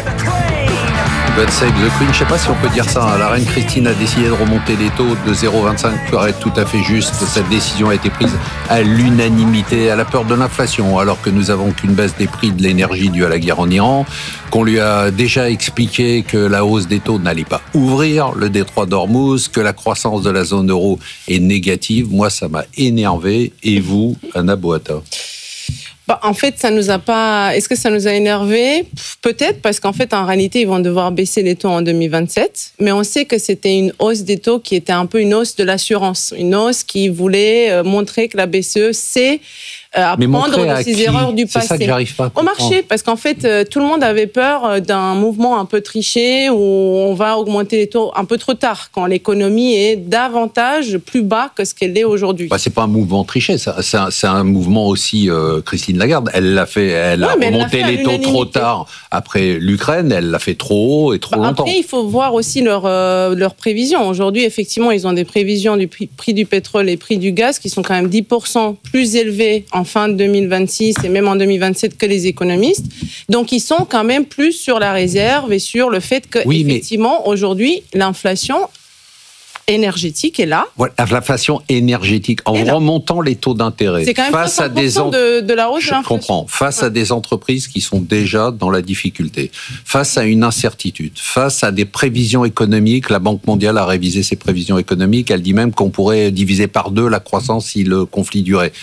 God save the Queen, je ne sais pas si on peut dire ça. hein. La reine Christine a décidé de remonter les taux de zéro virgule vingt-cinq, pour être tout à fait juste. Cette décision a été prise à l'unanimité, à la peur de l'inflation, alors que nous avons qu'une baisse des prix de l'énergie due à la guerre en Iran, qu'on lui a déjà expliqué que la hausse des taux n'allait pas ouvrir le détroit d'Ormuz, que la croissance de la zone euro est négative. Moi, ça m'a énervé. Et vous, Anna Boata? Bah, en fait, ça nous a pas. Est-ce que ça nous a énervé? Peut-être, parce qu'en fait, en réalité, ils vont devoir baisser les taux en deux mille vingt-sept. Mais on sait que c'était une hausse des taux qui était un peu une hausse de l'assurance, une hausse qui voulait euh, montrer que la B C E sait euh, apprendre de ses erreurs du passé. C'est ça que j'arrive pas à Au comprendre. marché, parce qu'en fait, euh, tout le monde avait peur euh, d'un mouvement un peu triché où on va augmenter les taux un peu trop tard, quand l'économie est davantage plus bas que ce qu'elle est aujourd'hui. Bah, c'est pas un mouvement triché, ça. c'est un, c'est un mouvement aussi. euh, Christine Lagarde, elle l'a fait, elle Ouais, a mais elle l'a remonté fait à les taux trop l'unanimité. tard après l'Ukraine, elle l'a fait trop haut et trop Bah, longtemps. Après, il faut voir aussi leurs euh, leurs prévisions. Aujourd'hui, effectivement, ils ont des prévisions du prix, prix du pétrole et prix du gaz qui sont quand même dix pour cent plus élevés en fin de deux mille vingt-six et même en deux mille vingt-sept que les économistes. Donc, ils sont quand même plus sur la réserve et sur le fait que, Oui, mais- effectivement, aujourd'hui, l'inflation énergétique est là. Voilà, l'inflation énergétique, en remontant les taux d'intérêt. C'est quand même face à des en... de, de la hausse de l'inflation. Je comprends. Face ouais. à des entreprises qui sont déjà dans la difficulté, face à une incertitude, face à des prévisions économiques, la Banque mondiale a révisé ses prévisions économiques, elle dit même qu'on pourrait diviser par deux la croissance si le conflit durait.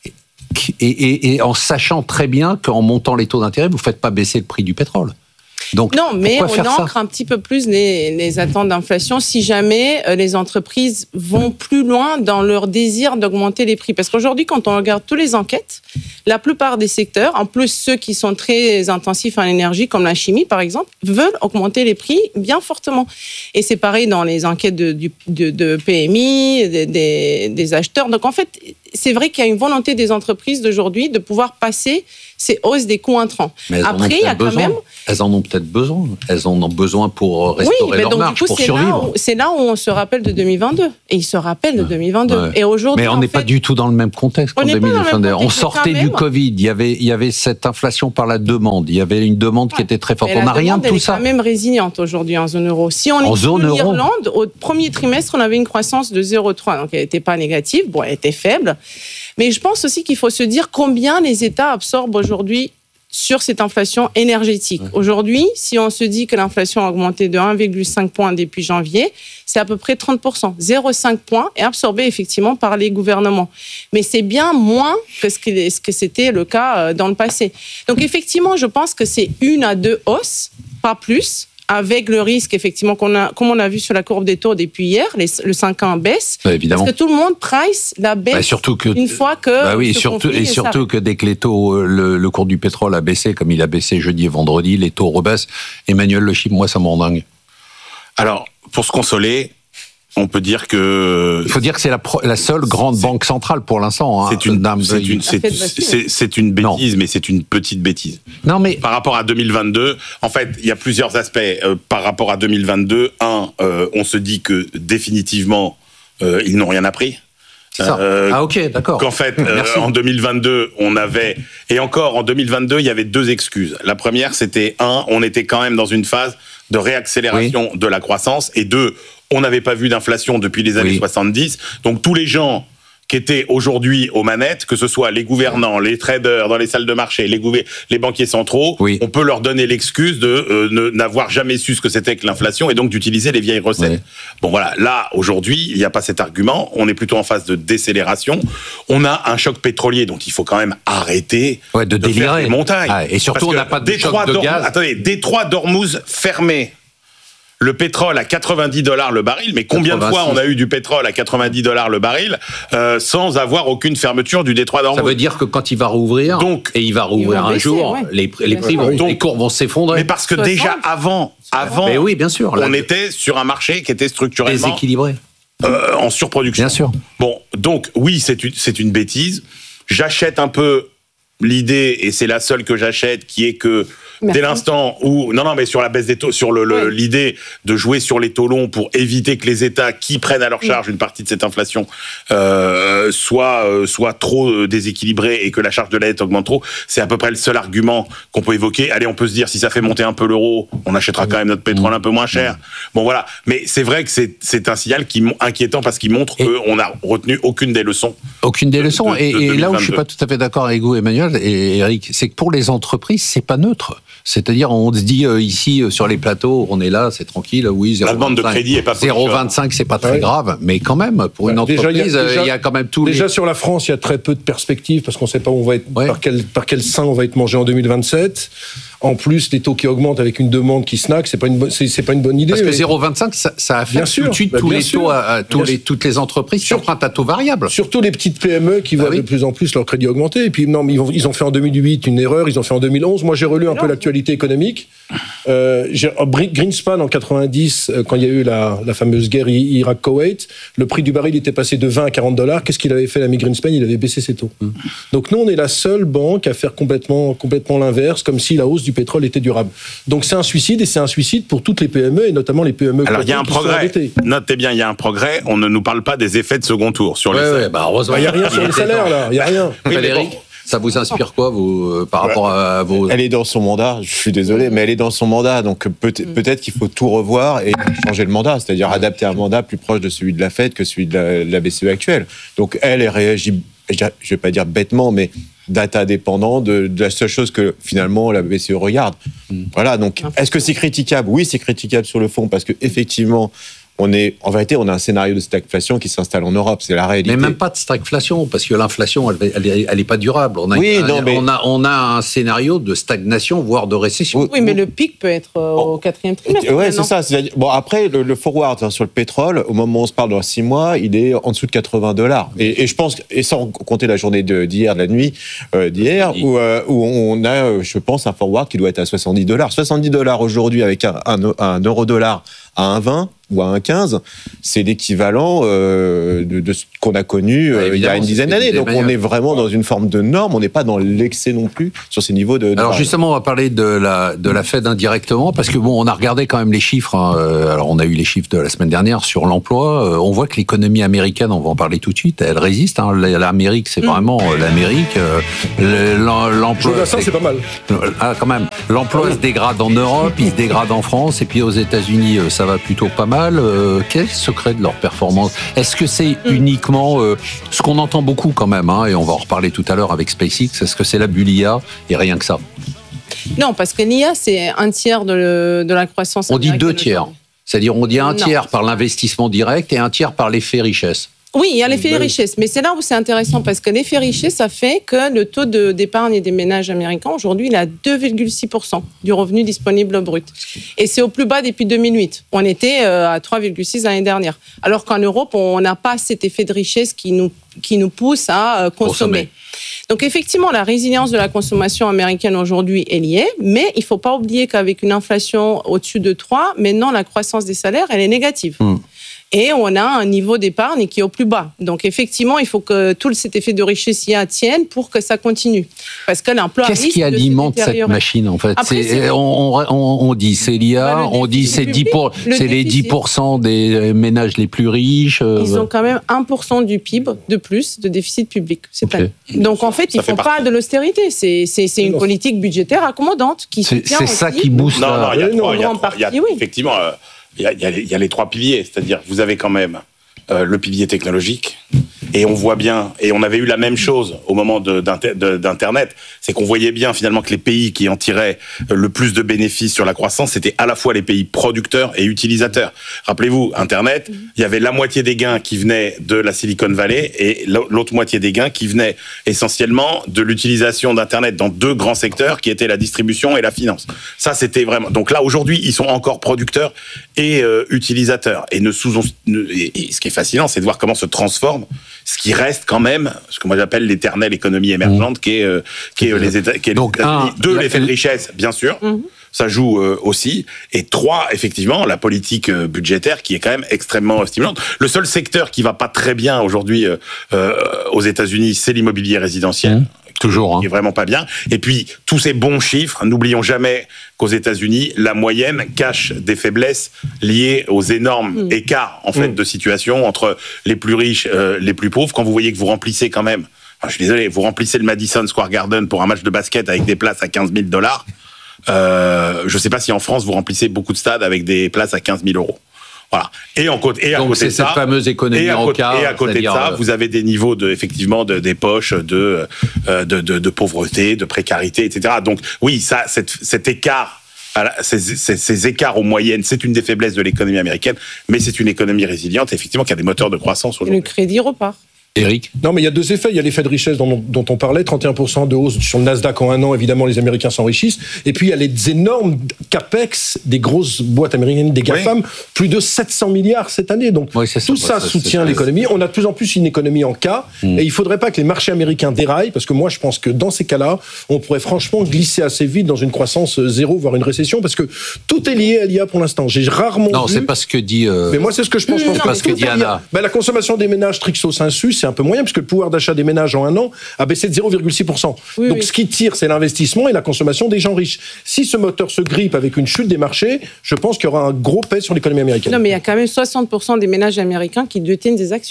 Et, et, et en sachant très bien qu'en montant les taux d'intérêt, vous ne faites pas baisser le prix du pétrole. Donc, non, mais on ancre ça un petit peu plus les, les attentes d'inflation si jamais euh, les entreprises vont plus loin dans leur désir d'augmenter les prix. Parce qu'aujourd'hui, quand on regarde toutes les enquêtes, la plupart des secteurs, en plus ceux qui sont très intensifs en énergie, comme la chimie par exemple, veulent augmenter les prix bien fortement. Et c'est pareil dans les enquêtes de, de, de P M I, des, des, des acheteurs. Donc en fait, c'est vrai qu'il y a une volonté des entreprises d'aujourd'hui de pouvoir passer ces hausses des coûts intrants. Après, il y a quand même... Elles en ont peut-être besoin. Elles en ont besoin pour restaurer oui, leur donc, marge, coup, pour c'est survivre. Là où, c'est là où on se rappelle de deux mille vingt-deux. Et ils se rappellent de deux mille vingt-deux. Ouais. Et aujourd'hui, mais on n'est pas du tout dans le même contexte qu'en deux mille vingt-deux. On sortait du même. Covid. Il y, avait, il y avait cette inflation par la demande. Il y avait une demande ouais. qui était très forte. Mais on n'a rien de tout ça. Elle est quand même résiliente aujourd'hui en zone euro. Si on en est zone en euro. Irlande, au premier trimestre, on avait une croissance de zéro virgule trois. Donc elle n'était pas négative. Bon, elle était faible. Mais je pense aussi qu'il faut se dire combien les États absorbent aujourd'hui sur cette inflation énergétique. Ouais. Aujourd'hui, si on se dit que l'inflation a augmenté de un virgule cinq point depuis janvier, c'est à peu près trente pour cent. zéro virgule cinq point est absorbé effectivement par les gouvernements. Mais c'est bien moins que ce que c'était le cas dans le passé. Donc effectivement, je pense que c'est une à deux hausses, pas plus, avec le risque, effectivement, qu'on a, comme on a vu sur la courbe des taux depuis hier, les, le cinq ans baisse. Ouais, évidemment. Parce que tout le monde price la baisse bah, surtout que, une fois que... Bah oui, surtout, et surtout que dès que les taux, le, le cours du pétrole a baissé, comme il a baissé jeudi et vendredi, les taux rebaissent. Emmanuel Le Chip, moi, ça me rend dingue. Alors, pour se consoler, on peut dire que... Il faut dire que c'est la, pro, la seule grande c'est, banque centrale pour l'instant. Hein, c'est, une, c'est, une, c'est, c'est, c'est une bêtise, non. mais c'est une petite bêtise. Non, mais... Par rapport à deux mille vingt-deux, en fait, il y a plusieurs aspects. Euh, par rapport à deux mille vingt-deux, un, euh, on se dit que définitivement, euh, ils n'ont rien appris. C'est ça. Euh, ah ok, d'accord. Qu'en fait, euh, en deux mille vingt-deux, on avait... Et encore, en deux mille vingt-deux, il y avait deux excuses. La première, c'était, un, on était quand même dans une phase de réaccélération oui. de la croissance, et deux, on n'avait pas vu d'inflation depuis les années oui. soixante-dix. Donc tous les gens qui étaient aujourd'hui aux manettes, que ce soit les gouvernants, les traders dans les salles de marché, les, gouver- les banquiers centraux, oui. on peut leur donner l'excuse de euh, ne, n'avoir jamais su ce que c'était que l'inflation et donc d'utiliser les vieilles recettes. Oui. Bon voilà, là aujourd'hui, il n'y a pas cet argument. On est plutôt en phase de décélération. On a un choc pétrolier dont il faut quand même arrêter ouais, de, de délirer. Faire des montagnes. Ah, et surtout, on n'a pas de choc de gaz. Attendez, Détroit d'Ormuz fermé. Le pétrole à quatre-vingt-dix dollars le baril, mais combien quatre-vingt-six. De fois on a eu du pétrole à quatre-vingt-dix dollars le baril euh, sans avoir aucune fermeture du détroit d'Ormuz? Ça veut dire que quand il va rouvrir, donc, et il va rouvrir un baisser, jour, ouais. les, les prix vont, donc, les cours vont s'effondrer. Mais parce que soixante déjà avant, avant, mais oui, bien sûr, on là, était sur un marché qui était structurellement déséquilibré, euh, en surproduction. Bien sûr. Bon, donc oui, c'est une, c'est une bêtise. J'achète un peu l'idée, et c'est la seule que j'achète, qui est que Merci. Dès l'instant où... Non, non, mais sur la baisse des taux, sur le, le, oui. l'idée de jouer sur les taux longs pour éviter que les États qui prennent à leur charge oui. une partie de cette inflation euh, soient, euh, soient trop déséquilibrés et que la charge de la dette augmente trop, c'est à peu près le seul argument qu'on peut évoquer. Allez, on peut se dire, si ça fait monter un peu l'euro, on achètera oui. quand même notre pétrole un peu moins cher. Oui. Bon, voilà. Mais c'est vrai que c'est, c'est un signal qui, inquiétant parce qu'il montre et qu'on n'a retenu aucune des leçons. Aucune des leçons. De, de, et, de et là où je ne suis pas tout à fait d'accord avec vous, Emmanuel et Eric, c'est que pour les entreprises, c'est pas neutre. C'est-à-dire, on se dit euh, ici, euh, sur les plateaux, on est là, c'est tranquille, oui, zéro virgule vingt-cinq. La demande de crédit est pas zéro virgule vingt-cinq, c'est pas très ouais. grave, mais quand même, pour ouais, une entreprise, il y, y a quand même tout. Déjà, les... sur la France, il y a très peu de perspectives, parce qu'on ne sait pas où on va être, ouais. par, quel, par quel sein on va être mangé en deux mille vingt-sept. En plus, les taux qui augmentent avec une demande qui snack, c'est pas une bonne, c'est, c'est pas une bonne idée. Parce que zéro virgule vingt-cinq, ça, ça affecte sûr, tout de suite bah, tous les sûr. taux, à, à tous les, toutes les entreprises qui empruntent à taux variable. Surtout les petites P M E qui bah voient oui. de plus en plus leur crédit augmenter. Et puis, non, mais ils, vont, ils ont fait en deux mille huit une erreur, ils ont fait en deux mille onze. Moi, j'ai relu un peu l'actualité économique. Euh, j'ai, Greenspan, en quatre-vingt-dix, quand il y a eu la, la fameuse guerre Irak-Koweït, le prix du baril était passé de vingt à quarante dollars. Qu'est-ce qu'il avait fait, l'ami Greenspan? Il avait baissé ses taux. Mmh. Donc, nous, on est la seule banque à faire complètement, complètement l'inverse, comme si la hausse du pétrole était durable. Donc c'est un suicide, et c'est un suicide pour toutes les P M E, et notamment les P M E. Alors il y a un progrès, notez bien, il y a un progrès, on ne nous parle pas des effets de second tour sur ouais, les salaires. Ouais, bah heureusement. Il n'y a rien sur les salaires là, il n'y a rien. Oui, mais bon, Ça vous inspire quoi, vous, euh, par rapport à vos... Elle est dans son mandat, je suis désolé, mais elle est dans son mandat, donc peut-être, peut-être qu'il faut tout revoir et changer le mandat, c'est-à-dire adapter un mandat plus proche de celui de la Fed que celui de la, de la B C E actuelle. Donc elle, elle réagit, je ne vais pas dire bêtement, mais data dépendant de, de la seule chose que finalement la B C E regarde. Mmh. Voilà, donc est-ce que c'est critiquable ? Oui, c'est critiquable sur le fond, parce qu'effectivement, on est, en vérité, on a un scénario de stagflation qui s'installe en Europe, c'est la réalité. Mais même pas de stagflation, parce que l'inflation, elle, elle, est, elle est pas durable. On a, oui, un, non, mais... on a, on a un scénario de stagnation, voire de récession. Oui, mais le pic peut être euh, bon. au quatrième trimestre. Oui, c'est ça. C'est-à-dire, bon, après, le, le forward hein, sur le pétrole, au moment où on se parle dans six mois, il est en dessous de quatre-vingts dollars. Et, et je pense, et sans compter la journée de, d'hier, de la nuit euh, d'hier, oui. où, euh, où on a, je pense, un forward qui doit être à soixante-dix dollars. soixante-dix dollars aujourd'hui avec un, un, un euro-dollar à un virgule vingt ou à un virgule quinze, c'est l'équivalent euh, de, de ce qu'on a connu euh, il y a une dizaine d'années. Donc on est vraiment dans une forme de norme, on n'est pas dans l'excès non plus sur ces niveaux de... de alors justement, on va parler de la, de la Fed indirectement, parce que bon, on a regardé quand même les chiffres, hein. Alors on a eu les chiffres de la semaine dernière sur l'emploi, on voit que l'économie américaine, on va en parler tout de suite, elle résiste, hein. L'Amérique, c'est vraiment mmh. l'Amérique. L'emploi... Je ça, c'est pas mal. Ah, quand même. L'emploi se dégrade en Europe, il se dégrade en France, et puis aux États-Unis, ça va plutôt pas mal. Euh, quel est le secret de leur performance ? Est-ce que c'est uniquement euh, ce qu'on entend beaucoup quand même, hein, et on va en reparler tout à l'heure avec SpaceX, est-ce que c'est la bulle I A et rien que ça ? Non, parce que l'I A, c'est un tiers de, le, de la croissance. On dit deux tiers. C'est-à-dire on dit un non. tiers par l'investissement direct et un tiers par l'effet richesse. Oui, il y a l'effet richesse, mais c'est là où c'est intéressant, parce que l'effet richesse, ça fait que le taux de, d'épargne des ménages américains, aujourd'hui, il est à deux virgule six pour cent du revenu disponible brut. Et c'est au plus bas depuis deux mille huit. On était à trois virgule six l'année dernière. Alors qu'en Europe, on n'a pas cet effet de richesse qui nous, qui nous pousse à consommer. consommer. Donc effectivement, la résilience de la consommation américaine aujourd'hui est liée, mais il ne faut pas oublier qu'avec une inflation au-dessus de trois, maintenant la croissance des salaires, elle est négative. Mmh. Et on a un niveau d'épargne qui est au plus bas. Donc effectivement, il faut que tout cet effet de richesse y tienne pour que ça continue. Parce que l'emploi Qu'est-ce qui alimente cette machine en fait? Après, c'est, c'est... On, on, on dit c'est l'I A, bah, on dit c'est, dix pour, c'est les dix pour cent des ménages les plus riches. Euh... Ils ont quand même un pour cent du P I B de plus de déficit public cette année. Okay. Donc en fait, ça ils ne font pas de l'austérité. C'est, c'est, c'est une non. politique budgétaire accommodante qui c'est, soutient. C'est ça qui booste. Non, non, il y a trois. Il y a, trois, il y a oui. effectivement. Euh, Il y, a, il, y a les, il y a les trois piliers, c'est-à-dire vous avez quand même euh, le pilier technologique, et on voit bien, et on avait eu la même chose au moment de, d'inter, de, d'Internet, c'est qu'on voyait bien finalement que les pays qui en tiraient le plus de bénéfices sur la croissance, c'était à la fois les pays producteurs et utilisateurs. Rappelez-vous, Internet, il y avait la moitié des gains qui venaient de la Silicon Valley et l'autre moitié des gains qui venaient essentiellement de l'utilisation d'Internet dans deux grands secteurs qui étaient la distribution et la finance. Ça, c'était vraiment... Donc là, aujourd'hui, ils sont encore producteurs et euh, utilisateurs. Et, ne sous... et, et ce qui est fascinant, c'est de voir comment se transforme ce qui reste quand même, ce que moi j'appelle l'éternelle économie émergente, mmh. qui est, euh, qui est les, États, qui est Donc, les États-Unis. Un, Deux, la... l'effet de richesse, bien sûr. Mmh. Ça joue euh, aussi. Et trois, effectivement, la politique euh, budgétaire qui est quand même extrêmement stimulante. Le seul secteur qui va pas très bien aujourd'hui euh, euh, aux États-Unis, c'est l'immobilier résidentiel. Mmh. Toujours, hein. Qui est vraiment pas bien. Et puis, tous ces bons chiffres, n'oublions jamais qu'aux États-Unis, la moyenne cache des faiblesses liées aux énormes mmh. écarts, en fait, mmh. de situation entre les plus riches, euh, les plus pauvres. Quand vous voyez que vous remplissez quand même, enfin, je suis désolé, vous remplissez le Madison Square Garden pour un match de basket avec des places à quinze mille dollars. Euh, je sais pas si en France, vous remplissez beaucoup de stades avec des places à quinze mille euros. Voilà. Et, en côté, et à Donc côté c'est de ça, cette fameuse économie et à côté, en cas, et à côté de ça, vous avez des niveaux de, effectivement, de, des poches de, de, de, de pauvreté, de précarité, et cetera. Donc, oui, ça, cette, cet écart, ces, ces, ces écarts aux moyennes, c'est une des faiblesses de l'économie américaine, mais c'est une économie résiliente, effectivement, qui a des moteurs de croissance aujourd'hui. Et le crédit repart. Eric ? Non, mais il y a deux effets. Il y a l'effet de richesse dont, dont on parlait, trente et un pour cent de hausse sur le Nasdaq en un an. Évidemment, les Américains s'enrichissent. Et puis, il y a les énormes capex des grosses boîtes américaines, des GAFAM, oui. plus de sept cents milliards cette année. Donc, oui, tout ça, ça soutient c'est l'économie. On a de plus en plus une économie en K. Mm. Et il ne faudrait pas que les marchés américains déraillent, parce que moi, je pense que dans ces cas-là, on pourrait franchement glisser assez vite dans une croissance zéro, voire une récession, parce que tout est lié à l'I A pour l'instant. J'ai rarement Non, vu... c'est pas ce que dit... Euh... Mais moi, c'est ce que je pense. Mmh, c'est pas ce que dit Anna. Ben, la consommation des ménages trixo sensu, c'est un peu moyen, parce que le pouvoir d'achat des ménages en un an a baissé de zéro virgule six pour cent. Oui, Donc oui. ce qui tire, c'est l'investissement et la consommation des gens riches. Si ce moteur se grippe avec une chute des marchés, je pense qu'il y aura un gros pèse sur l'économie américaine. Non, mais il y a quand même soixante pour cent des ménages américains qui détiennent des actions.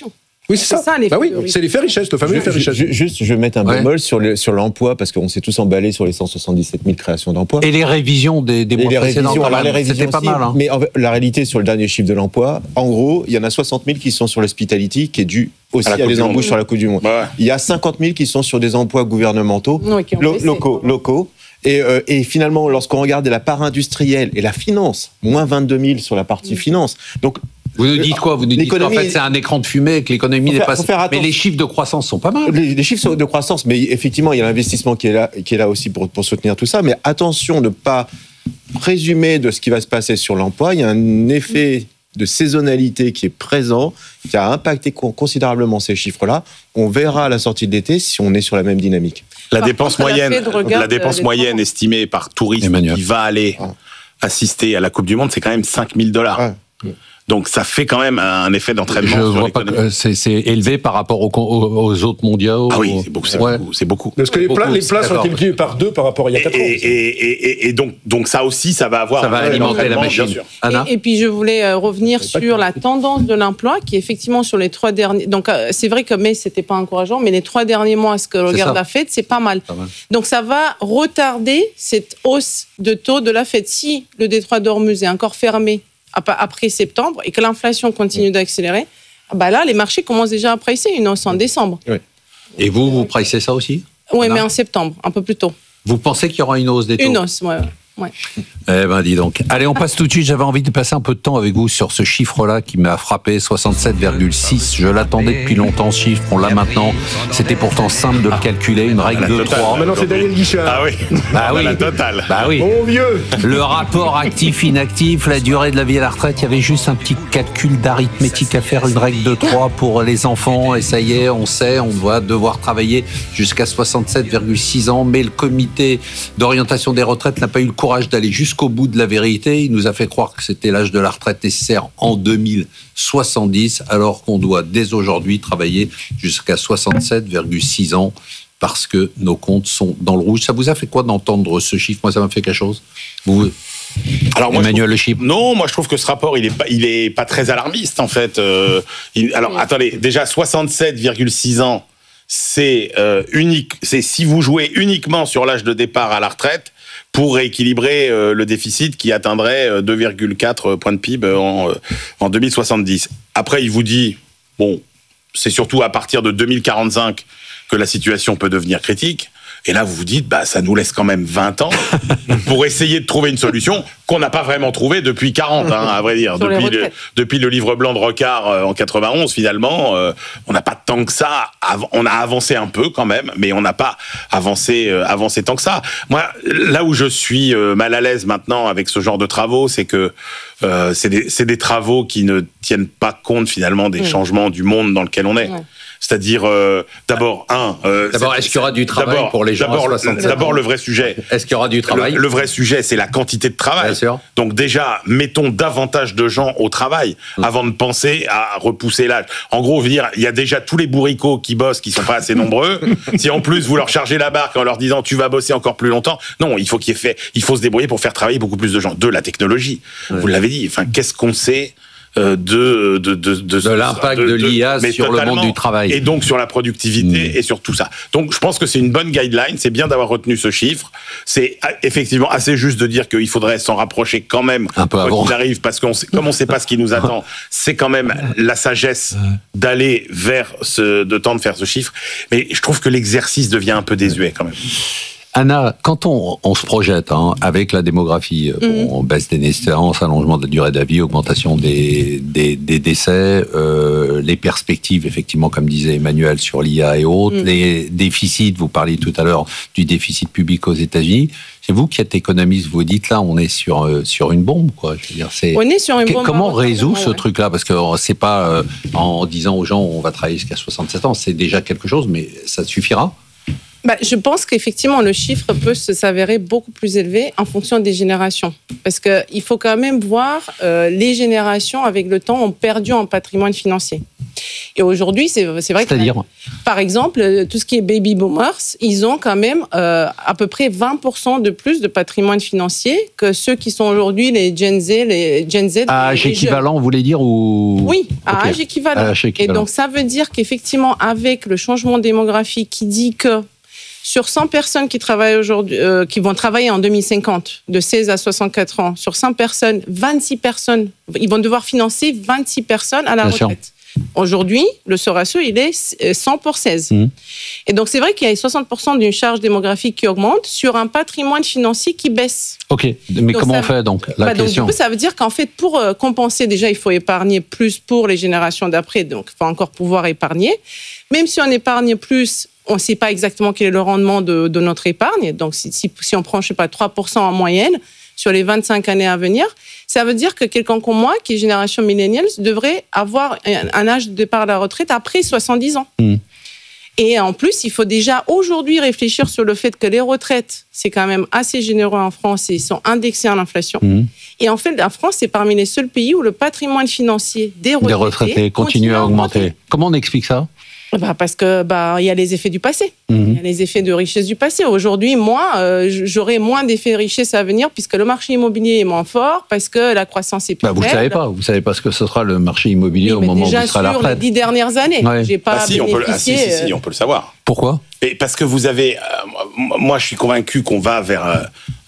Oui, c'est ça. ça bah oui, c'est l'effet richesse, le fameux je, effet richesse. Je, juste, je vais mettre un ouais. bémol sur, le, sur l'emploi, parce qu'on s'est tous emballés sur les cent soixante-dix-sept mille créations d'emplois. Et les révisions des, des mois les précédents, révisions, alors les révisions c'était pas aussi, mal. Hein. Mais en, la réalité, sur le dernier chiffre de l'emploi, en gros, il y en a soixante mille qui sont sur l'hospitality, qui est dû aussi à, à des embauches sur la Coupe du Monde. Ouais. Il y a cinquante mille qui sont sur des emplois gouvernementaux, non, qui lo- locaux, locaux. Et, euh, et finalement, lorsqu'on regarde la part industrielle et la finance, moins vingt-deux mille sur la partie mmh. finance. Donc, vous nous dites quoi? Vous nous dites qu'en fait c'est un écran de fumée et que l'économie n'est pas... Mais les chiffres de croissance sont pas mal. Les, les chiffres de croissance, mais effectivement, il y a l'investissement qui est là, qui est là aussi pour, pour soutenir tout ça. Mais attention de ne pas présumer de ce qui va se passer sur l'emploi. Il y a un effet de saisonnalité qui est présent, qui a impacté considérablement ces chiffres-là. On verra à la sortie de l'été si on est sur la même dynamique. La Par dépense contre, moyenne, la, la dépense moyenne estimée par touriste Emmanuel. qui va aller ah. assister à la Coupe du Monde, c'est quand même cinq mille dollars. Ah. Donc ça fait quand même un effet d'entraînement. Je sur vois pas que c'est, c'est élevé par rapport aux, aux autres mondiaux. Ah oui, c'est beaucoup. C'est, ouais. beaucoup, c'est beaucoup. Parce que les, pla- les places ont été multipliées par deux par rapport à il y a quatre ans. Et, et, et, et donc, donc ça aussi, ça va avoir. Ça va alimenter la machine. Anna et, et puis je voulais euh, revenir sur la tendance de l'emploi, qui effectivement sur les trois derniers. Donc euh, c'est vrai que mai c'était pas encourageant, mais les trois derniers mois, ce que regarde la Fed, c'est pas mal. pas mal. Donc ça va retarder cette hausse de taux de la Fed. Si le détroit d'Ormuz est encore fermé après septembre et que l'inflation continue d'accélérer, bah là, les marchés commencent déjà à pricer une hausse en décembre. Oui. Et vous, vous pricez ça aussi? Oui, mais en septembre, un peu plus tôt. Vous pensez qu'il y aura une hausse des taux? Une hausse, oui. Ouais. Eh ben, dis donc. Allez, on passe tout de suite. J'avais envie de passer un peu de temps avec vous sur ce chiffre-là qui m'a frappé, soixante-sept virgule six. Je l'attendais depuis longtemps, ce chiffre. On l'a maintenant. C'était pourtant simple de le calculer. Une règle de trois. Maintenant, c'est Daniel Guichard. Ah oui. Bah oui. La totale. Bah oui. Mon vieux. Le rapport actif-inactif, la durée de la vie à la retraite. Il y avait juste un petit calcul d'arithmétique à faire, une règle de trois pour les enfants. Et ça y est, on sait, on va devoir travailler jusqu'à soixante-sept virgule six ans. Mais le comité d'orientation des retraites n'a pas eu le courage d'aller jusqu'au bout de la vérité. Il nous a fait croire que c'était l'âge de la retraite nécessaire en deux mille soixante-dix, alors qu'on doit dès aujourd'hui travailler jusqu'à soixante-sept virgule six ans parce que nos comptes sont dans le rouge. Ça vous a fait quoi d'entendre ce chiffre? Moi, ça m'a fait quelque chose. Vous, alors moi, Emmanuel trouve, Le Chypre. Non, moi je trouve que ce rapport, il est pas, il est pas très alarmiste en fait. Euh, il, alors oui. attendez, déjà soixante-sept virgule six ans, c'est euh, unique. C'est si vous jouez uniquement sur l'âge de départ à la retraite, pour rééquilibrer euh, le déficit qui atteindrait euh, deux virgule quatre points de P I B en, euh, en deux mille soixante-dix. Après, il vous dit, bon, c'est surtout à partir de deux mille quarante-cinq que la situation peut devenir critique. Et là, vous vous dites, bah, ça nous laisse quand même vingt ans pour essayer de trouver une solution qu'on n'a pas vraiment trouvée depuis quarante, hein, à vrai dire. Depuis le, depuis le livre blanc de Rocard euh, en quatre-vingt-onze, finalement, euh, on n'a pas tant que ça. On a avancé un peu quand même, mais on n'a pas avancé, euh, avancé tant que ça. Moi, là où je suis euh, mal à l'aise maintenant avec ce genre de travaux, c'est que euh, c'est des, c'est des travaux qui ne tiennent pas compte finalement des mmh. changements du monde dans lequel on est. Ouais. C'est-à-dire, euh, d'abord, un... Euh, d'abord, est-ce qu'il y aura du travail pour les gens D'abord, d'abord le vrai sujet. Est-ce qu'il y aura du travail? Le, le vrai sujet, c'est la quantité de travail. Bien sûr. Donc déjà, mettons davantage de gens au travail mmh. avant de penser à repousser l'âge. En gros, je veux dire, il y a déjà tous les bourricots qui bossent, qui sont pas assez nombreux. Si en plus, vous leur chargez la barque en leur disant « tu vas bosser encore plus longtemps », non, il faut qu'il y ait fait, il faut se débrouiller pour faire travailler beaucoup plus de gens. Deux, la technologie. Ouais. Vous l'avez dit, enfin, qu'est-ce qu'on sait De, de, de, de, de l'impact de, de, de l'I A sur le monde du travail. Et donc sur la productivité mmh. et sur tout ça. Donc je pense que c'est une bonne guideline, c'est bien d'avoir retenu ce chiffre. C'est effectivement assez juste de dire qu'il faudrait s'en rapprocher quand même, un peu avant. Qu'il arrive, parce que comme on ne sait pas ce qui nous attend, c'est quand même la sagesse d'aller vers ce, de temps de faire ce chiffre. Mais je trouve que l'exercice devient un peu désuet quand même. Anna, quand on, on se projette hein, avec la démographie, mmh. bon, baisse des naissances, allongement de la durée de la vie, augmentation des, des, des décès, euh, les perspectives, effectivement, comme disait Emmanuel, sur l'I A et autres, mmh. les déficits, vous parliez tout à l'heure du déficit public aux États-Unis. C'est vous qui êtes économiste, vous dites là, on est sur, euh, sur une bombe, quoi. Je veux dire, c'est... On est sur une bombe. Comment on résout ouais, ce ouais. truc-là? Parce que c'est pas euh, en disant aux gens on va travailler jusqu'à soixante-sept ans, c'est déjà quelque chose, mais ça suffira? Bah, je pense qu'effectivement, le chiffre peut s'avérer beaucoup plus élevé en fonction des générations. Parce qu'il faut quand même voir, euh, les générations, avec le temps, ont perdu en patrimoine financier. Et aujourd'hui, c'est, c'est vrai que, C'est-à-dire par exemple, tout ce qui est baby boomers, ils ont quand même euh, à peu près vingt pour cent de plus de patrimoine financier que ceux qui sont aujourd'hui les Gen Z, les Gen Z. À âge équivalent, vous voulez dire ou... Oui, à okay. âge équivalent. À âge équivalent. Et donc, ça veut dire qu'effectivement, avec le changement démographique qui dit que sur cent personnes qui travaillent aujourd'hui, euh, qui vont travailler en deux mille cinquante, de seize à soixante-quatre ans, sur cent personnes, vingt-six personnes, ils vont devoir financer vingt-six personnes à la Bien retraite. Sûr. Aujourd'hui, le ratio, il est cent pour seize. Mmh. Et donc, c'est vrai qu'il y a soixante pour cent d'une charge démographique qui augmente sur un patrimoine financier qui baisse. OK. Mais donc, comment ça, on fait, donc, la bah, question donc, du coup, ça veut dire qu'en fait, pour euh, compenser, déjà, il faut épargner plus pour les générations d'après. Donc, il faut encore pouvoir épargner. Même si on épargne plus, on ne sait pas exactement quel est le rendement de, de notre épargne. Donc, si, si, si on prend, je ne sais pas, trois pour cent en moyenne sur les vingt-cinq années à venir, ça veut dire que quelqu'un comme moi, qui est génération millennials, devrait avoir un, un âge de départ à la retraite après soixante-dix ans. Mmh. Et en plus, il faut déjà aujourd'hui réfléchir sur le fait que les retraites, c'est quand même assez généreux en France et ils sont indexés à l'inflation. Mmh. Et en fait, la France, c'est parmi les seuls pays où le patrimoine financier des retraités, des retraités continue à augmenter. augmenter. Comment on explique ça ? Bah parce que bah il y a les effets du passé, mmh. il y a les effets de richesse du passé. Aujourd'hui, moi, euh, j'aurai moins d'effets de richesse à venir puisque le marché immobilier est moins fort, parce que la croissance est plus bah, vous faible. Vous ne savez pas, vous savez pas ce que ce sera le marché immobilier oui, au moment où vous serez à la retraite. Déjà sur les dix dernières années, ouais. j'ai pas ah, si, bénéficié. On peut, ah, si, si, si, on peut le savoir. Pourquoi ? Et parce que vous avez, euh, moi, je suis convaincu qu'on va vers, euh,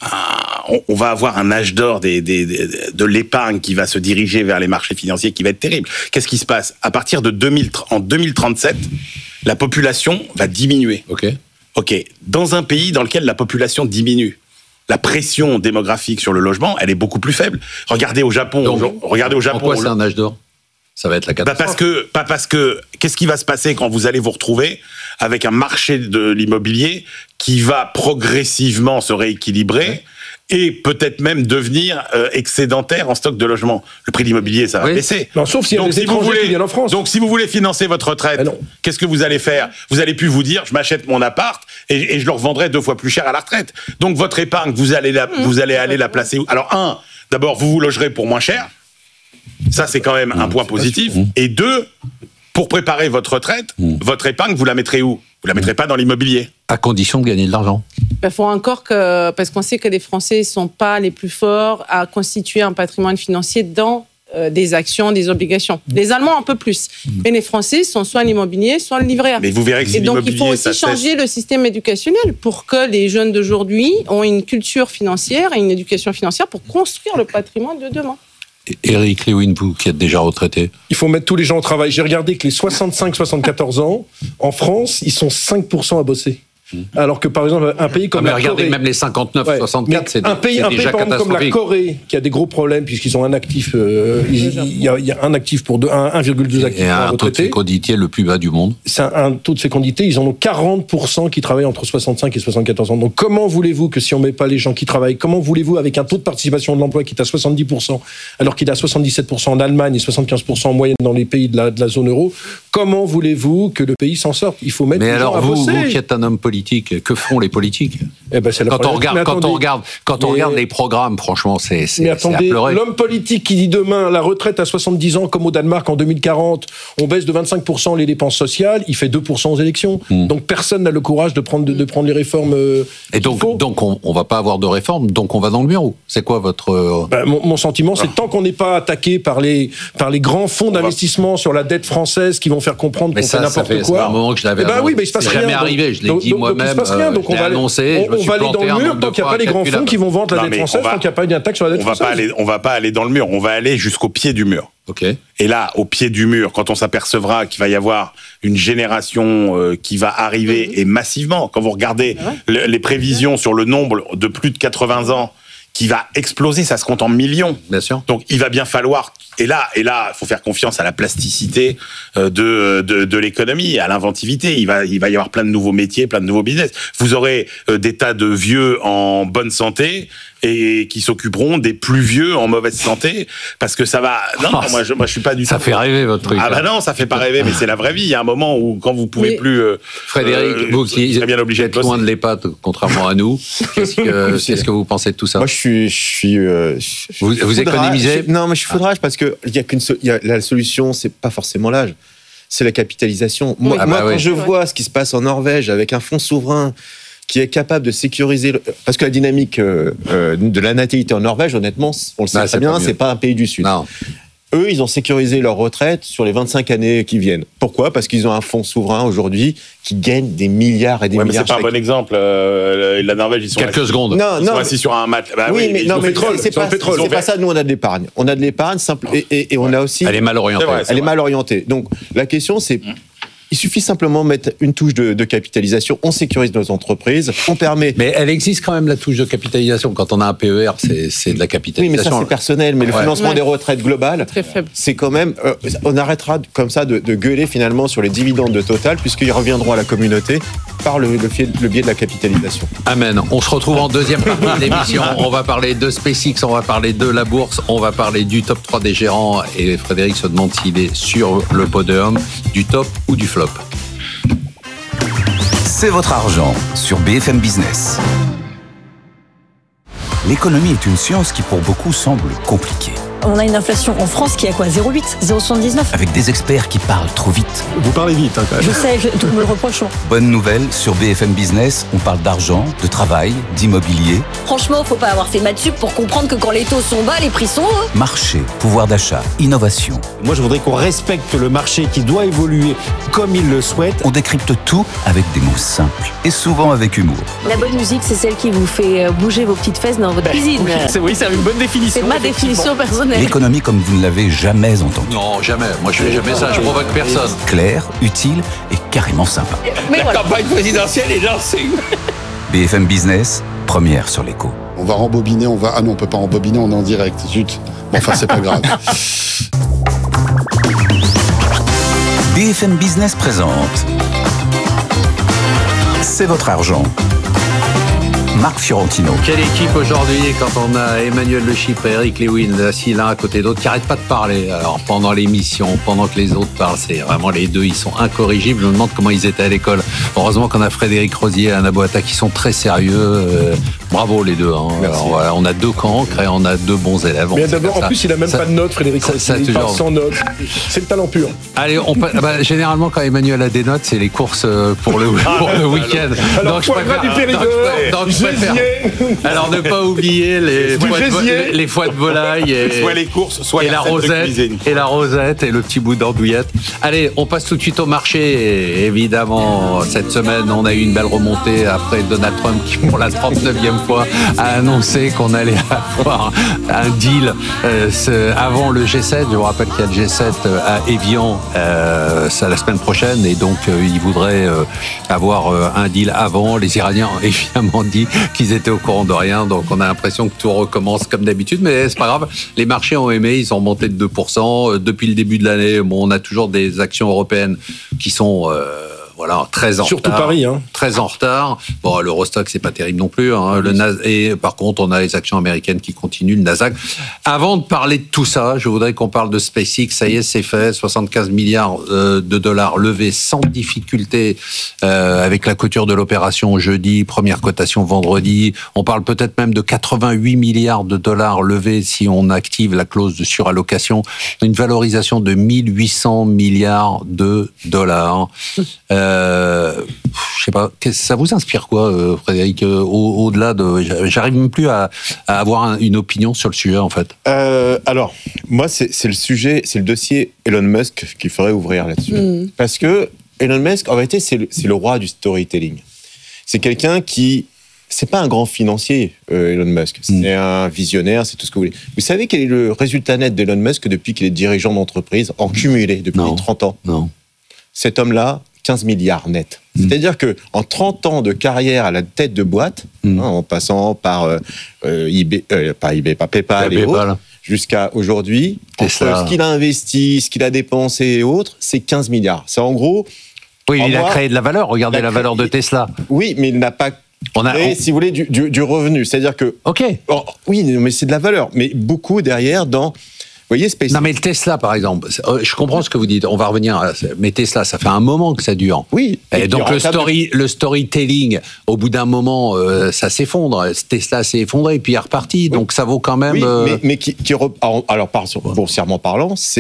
un, on, on va avoir un âge d'or des, des, des, de l'épargne qui va se diriger vers les marchés financiers, qui va être terrible. Qu'est-ce qui se passe ? À partir de deux mille, en deux mille trente-sept, la population va diminuer. Ok. Ok. Dans un pays dans lequel la population diminue, la pression démographique sur le logement, elle est beaucoup plus faible. Regardez au Japon. Donc, regardez au Japon. Pourquoi c'est un âge d'or ? Ça va être la catastrophe. Bah parce que, pas parce que, qu'est-ce qui va se passer quand vous allez vous retrouver avec un marché de l'immobilier qui va progressivement se rééquilibrer ouais. et peut-être même devenir euh, excédentaire en stock de logement. Le prix de l'immobilier, ça va oui. baisser. Non, sauf s'il y a donc, des si étrangers vous voulez, qui viennent en France. Donc, si vous voulez financer votre retraite, qu'est-ce que vous allez faire ? Vous allez plus vous dire, je m'achète mon appart et, et je le revendrai deux fois plus cher à la retraite. Donc, votre épargne, vous allez la, mmh. vous allez aller la placer où ? Alors, un, d'abord, vous vous logerez pour moins cher. Ça, c'est quand même un point positif. Et deux, pour préparer votre retraite, mmh. votre épargne, vous la mettrez où ? Vous la mettrez pas dans l'immobilier ? À condition de gagner de l'argent. Il faut encore que, parce qu'on sait que les Français ne sont pas les plus forts à constituer un patrimoine financier dans euh, des actions, des obligations. Les Allemands, un peu plus. Mmh. Mais les Français sont soit l'immobilier, soit le livret A. Mais vous verrez que Et donc, il faut aussi changer le système éducationnel pour que les jeunes d'aujourd'hui ont une culture financière et une éducation financière pour construire le patrimoine de demain. Éric Lewin, vous qui êtes déjà retraité. Il faut mettre tous les gens au travail. J'ai regardé que les soixante-cinq soixante-quatorze ans, en France, ils sont cinq pour cent à bosser. Alors que par exemple un pays comme ah, mais la regardez, Corée, même les cinquante-neuf soixante-quatre, c'est, un pays, c'est un pays déjà par exemple, comme la Corée qui a des gros problèmes puisqu'ils ont un actif, euh, il, y a, il y a un actif pour deux, un, un virgule deux actifs. Et un taux de fécondité le plus bas du monde. C'est un, un taux de fécondité. Ils en ont quarante pour cent qui travaillent entre soixante-cinq et soixante-quatorze ans. Donc comment voulez-vous que si on met pas les gens qui travaillent, comment voulez-vous avec un taux de participation de l'emploi qui est à soixante-dix pour cent alors qu'il est à soixante-dix-sept pour cent en Allemagne et soixante-quinze pour cent en moyenne dans les pays de la, de la zone euro, comment voulez-vous que le pays s'en sorte ? Il faut mettre Mais les alors gens à vous, bosser. vous qui êtes un homme politique, que font les politiques ? Eh ben, c'est quand, on regarde, quand on regarde, quand on mais... regarde les programmes, franchement, c'est, c'est, mais attendez, c'est à pleurer. L'homme politique qui dit demain la retraite à soixante-dix ans, comme au Danemark en deux mille quarante, on baisse de vingt-cinq pour cent les dépenses sociales, il fait deux pour cent aux élections. Mmh. Donc personne n'a le courage de prendre, de, de prendre les réformes. Euh, Et donc, faut. donc on, on va pas avoir de réforme, donc on va dans le mur. C'est quoi votre euh... ben, mon, mon sentiment, c'est que tant qu'on n'est pas attaqué par les par les grands fonds d'investissement sur la dette française qui vont faire comprendre mais qu'on ça, fait n'importe ça fait, quoi. C'est un moment que je l'avais. Eh ben oui, mais il se passe c'est rien. jamais arrivé. Je l'ai donc, dit donc, moi-même. Donc il se passe rien. Donc euh, on va annoncé. on, on va aller dans le mur tant qu'il n'y a pas les grands fonds qui vont vendre la dette française, tant qu'il n'y a pas une attaque sur la dette on va française. Pas aller, on va pas aller dans le mur. On va aller jusqu'au pied du mur. Okay. Et là, au pied du mur, quand on s'apercevra qu'il va y avoir une génération euh, qui va arriver, mmh. et massivement, quand vous regardez ah ouais. le, les prévisions sur le nombre de plus de quatre-vingts ans qui va exploser, ça se compte en millions. Bien sûr. Donc il va bien falloir, et là, et là, il faut faire confiance à la plasticité euh, de, de, de l'économie, à l'inventivité. Il va, il va y avoir plein de nouveaux métiers, plein de nouveaux business. Vous aurez euh, des tas de vieux en bonne santé et qui s'occuperont des plus vieux en mauvaise santé, parce que ça va. Non, oh, moi, je, moi, je suis pas du ça tout. Ça fait rêver votre truc. Ah bah non, ça fait pas rêver, mais c'est la vraie vie. Il y a un moment où quand vous pouvez mais plus. Euh, Frédéric, euh, vous qui bien obligé êtes loin de l'EHPAD, contrairement à nous, qu'est-ce que, qu'est-ce que vous pensez de tout ça ? Moi, je suis, je suis. Euh, je, vous, vous économisez ? Non, mais je suis foudrage parce que il y a qu'une, il y a, la solution, c'est pas forcément l'âge. c'est la capitalisation. Moi, Ah moi bah quand oui. je vois ce qui se passe en Norvège avec un fonds souverain qui est capable de sécuriser... Le... Parce que la dynamique euh, euh, de la natalité en Norvège, honnêtement, on le sait Ah, très c'est bien, pas mieux. c'est pas un pays du Sud. Non. Eux, ils ont sécurisé leur retraite sur les vingt-cinq années qui viennent. Pourquoi ? Parce qu'ils ont un fonds souverain aujourd'hui qui gagne des milliards et des Ouais, mais milliards. c'est pas un chaque- bon exemple. Euh, la Norvège, ils sont Quelques assis- secondes. Non, Ils non. sont assis sur un mat. Bah oui, oui, mais ils non, ont mais fait- pétrole, c'est sur pas, le pétrole. c'est pas ça. Nous, on a de l'épargne. On a de l'épargne simple et, et, et on a aussi. Elle est mal orientée. C'est vrai, Elle est mal orientée. Donc la question, c'est. Il suffit simplement de mettre une touche de, de capitalisation, on sécurise nos entreprises, on permet... Mais elle existe quand même, la touche de capitalisation. Quand on a un P E R, c'est, c'est de la Oui, capitalisation. mais ça c'est personnel, mais le Ouais. financement Ouais. des retraites globales, Très faible. c'est quand même... euh, on arrêtera de- comme ça de, de gueuler finalement sur les dividendes de Total, puisqu'ils reviendront à la communauté par le, le, fier- le biais de la capitalisation. Amen. On se retrouve en deuxième partie de l'émission. On va parler de SpaceX, on va parler de la bourse, on va parler du top trois des gérants. Et Frédéric se demande s'il est sur le podium, du top ou du flop. C'est votre argent sur B F M Business. L'économie est une science qui pour beaucoup semble compliquée. On a une inflation en France qui est à quoi zéro virgule huit, zéro virgule soixante-dix-neuf. Avec des experts qui parlent trop vite. Vous parlez vite, hein, quand même. Je sais, je, tout me le reproche. Bonne nouvelle, sur B F M Business, on parle d'argent, de travail, d'immobilier, Franchement, faut pas avoir fait maths sup pour comprendre que quand les taux sont bas, les prix sont hauts. marché, pouvoir d'achat, innovation. Moi, je voudrais qu'on respecte le marché qui doit évoluer comme il le souhaite. On décrypte tout avec des mots simples et souvent avec humour. La bonne musique, c'est celle qui vous fait bouger vos petites fesses dans votre cuisine. Oui, c'est, oui, c'est une bonne définition. C'est ma définition personnelle. L'économie comme vous ne l'avez jamais entendue. Non, jamais. Moi, je fais jamais ça. Je provoque personne. Claire, utile et carrément sympa. Mais voilà. campagne présidentielle est lancée. B F M Business, première sur l'écho. On va rembobiner, on va... Ah non, on peut pas rembobiner, on est en direct. Zut. Bon, enfin, c'est pas grave. B F M Business présente C'est votre argent. Marc Fiorentino. Quelle équipe aujourd'hui quand on a Emmanuel Le Chypre et Eric Lewin assis l'un à côté de l'autre qui n'arrêtent pas de parler. Alors pendant l'émission, pendant que les autres parlent, c'est vraiment les deux, ils sont incorrigibles. Je me demande comment ils étaient à l'école. Heureusement qu'on a Frédéric Rosier et Anna Boata qui sont très sérieux. Euh, bravo les deux. Hein. Alors, voilà, on a deux cancres et on a deux bons élèves. Mais On sait d'abord, comme en ça. plus, il a même Ça- pas de notes, Frédéric ça- Rosier. ça, Il toujours. parle sans notes. C'est le talent pur. Allez, on peut- bah, généralement quand Emmanuel a des notes, c'est les courses euh, pour le, pour le week-end. Alors, Donc, je foie gras préfère- du Périgord, donc, je- donc, je préfère- gésier. Alors ne pas oublier les Du foies de, vo- gésier. les foies de volaille et, Soit les courses, soit et les la recettes de rosette cuisine. et la rosette et le petit bout d'andouillette. Allez, on passe tout de suite au marché. Et évidemment, cette semaine, on a eu une belle remontée après Donald Trump qui, pour la trente-neuvième fois, a annoncé qu'on allait avoir un deal euh, ce- avant le G sept. Je vous rappelle qu'il y a le G sept à Évian euh, ça, la semaine prochaine et donc euh, il voudrait euh, avoir euh, un deal avant. Les Iraniens ont évidemment dit qu'ils étaient au courant de rien, donc on a l'impression que tout recommence comme d'habitude, mais c'est pas grave. Les marchés ont aimé, ils ont monté de deux pour cent. Depuis le début de l'année, bon, on a toujours des actions européennes qui sont... Euh, voilà, très en Surtout retard. Paris, hein. Très en retard. Bon, l'Eurostock, c'est pas terrible non plus. Hein. Le Nas- et par contre, on a les actions américaines qui continuent, le Nasdaq. Avant de parler de tout ça, je voudrais qu'on parle de SpaceX. Ça y est, c'est fait. soixante-quinze milliards euh, de dollars levés sans difficulté euh, avec la clôture de l'opération jeudi, première cotation vendredi. On parle peut-être même de quatre-vingt-huit milliards de dollars levés si on active la clause de surallocation. Une valorisation de mille huit cents milliards de dollars. Euh, je sais pas, qu'est-ce- ça vous inspire quoi, euh, Frédéric, euh, au- au-delà de, j'arrive même plus à, à avoir un- une opinion sur le sujet en fait. Euh, alors, moi, c'est c'est le sujet, c'est le dossier Elon Musk qu'il faudrait ouvrir là-dessus. Mm. Parce que Elon Musk, en réalité, c'est le, c'est le roi du storytelling. C'est quelqu'un qui... C'est pas un grand financier, euh, Elon Musk. C'est un visionnaire, c'est tout ce que vous voulez. Vous savez quel est le résultat net d'Elon Musk depuis qu'il est dirigeant d'entreprise, en cumulé, depuis Non. trente ans? Non. Cet homme-là, quinze milliards net. C'est-à-dire que en trente ans de carrière à la tête de boîte, hein, en passant par euh, euh, eBay, euh, pas eBay, pas PayPal et PayPal. autres, jusqu'à aujourd'hui, Tesla. entre ce qu'il a investi, ce qu'il a dépensé et autres, c'est quinze milliards. C'est en gros... Oui, en il a moi, créé de la valeur. Regardez il a la valeur de Tesla. Oui, mais il n'a pas On a, créé, on- si vous voulez, du, du- du revenu. C'est-à-dire que... Ok. Oh, oui, mais c'est de la valeur. Mais beaucoup derrière dans... Vous voyez, SpaceX... Non mais le Tesla par exemple, c'est- euh, je comprends ce que vous dites. On va revenir. À, mais Tesla, ça fait un moment que ça dure. Oui. Et, Et donc puis, le rentable- story, le storytelling, au bout d'un moment, euh, ça s'effondre. Tesla s'est effondré et puis il est reparti. Donc ça vaut quand même. Oui, euh, mais, mais qui, qui rep- alors, alors, par- boursièrement parlant, c'est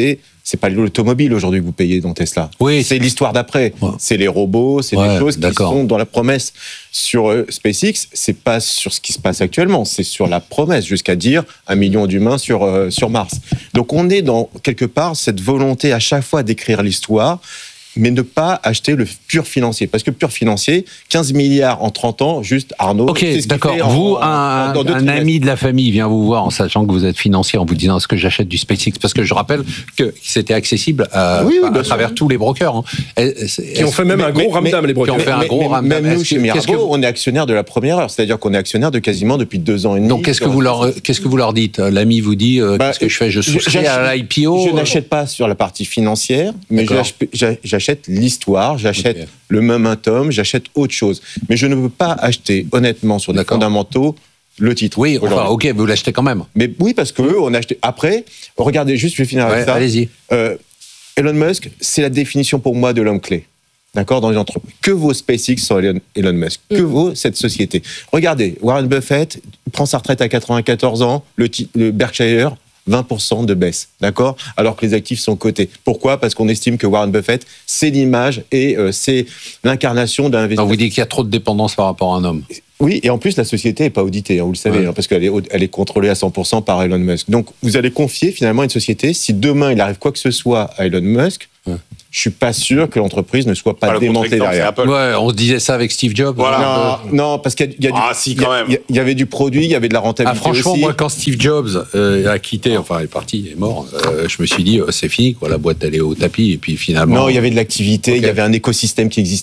c'est pas l'automobile aujourd'hui que vous payez dans Tesla. Oui. C'est l'histoire d'après. Ouais. C'est les robots, c'est ouais, des choses qui d'accord. sont dans la promesse. Sur euh, SpaceX, c'est pas sur ce qui se passe actuellement, c'est sur la promesse, jusqu'à dire un million d'humains sur, euh, sur Mars. Donc on est dans, quelque part, cette volonté à chaque fois d'écrire l'histoire, mais ne pas acheter le pur financier. Parce que pur financier, quinze milliards en trente ans, juste Arnaud. Ok, c'est ce d'accord. qu'il fait Vous, en, un, en, en un ami de la famille vient vous voir en sachant que vous êtes financier, en vous disant est-ce que j'achète du SpaceX? Parce que je rappelle que c'était accessible à, oui, oui, à travers sûr. tous les brokers. Hein. Qui ont fait même mais, un gros ramdam, les brokers. Qui ont fait un mais, gros mais, ramdam. Même nous, chez Mirabeau, que... on est actionnaire de la première heure. C'est-à-dire qu'on est actionnaire de quasiment depuis deux ans et demi. Donc, qu'est-ce que vous leur, qu'est-ce que vous leur dites? L'ami vous dit euh, bah, qu'est-ce que je fais? Je souscris à l'I P O. Je n'achète pas sur la partie financière, mais j'achète l'histoire. J'achète okay. le momentum, j'achète autre chose. Mais je ne veux pas acheter, honnêtement, sur des fondamentaux, le titre. Oui, enfin, ok, vous l'achetez quand même. Mais oui, parce que eux, on a acheté. Après, regardez, juste, je vais finir avec ouais, ça. Allez-y. Euh, Elon Musk, c'est la définition pour moi de l'homme clé. D'accord, dans les entreprises. Que vaut SpaceX sur Elon, Elon Musk? Que mmh. vaut cette société? Regardez, Warren Buffett prend sa retraite à quatre-vingt-quatorze ans, le, le Berkshire, vingt pour cent de baisse, d'accord? Alors que les actifs sont cotés. Pourquoi? Parce qu'on estime que Warren Buffett, c'est l'image et euh, c'est l'incarnation d'un investisseur. On vous dit qu'il y a trop de dépendance par rapport à un homme. Oui, et en plus, la société n'est pas auditée, hein, vous le savez, ouais. hein, parce qu'elle est, elle est contrôlée à cent pour cent par Elon Musk. Donc, vous allez confier finalement une société, si demain il arrive quoi que ce soit à Elon Musk, ouais. je suis pas sûr que l'entreprise ne soit pas ah, démantelée derrière. Ouais, on se disait ça avec Steve Jobs. Voilà. Non, non, parce qu'il y, y a du, ah, si, quand il y, il y avait du produit, il y avait de la rentabilité. Ah, franchement, aussi. moi, quand Steve Jobs euh, a quitté, enfin, est parti, il est mort, euh, je me suis dit, euh, c'est fini, quoi, la boîte, elle est au tapis, et puis finalement. Non, il y avait de l'activité, okay. il y avait un écosystème qui existait.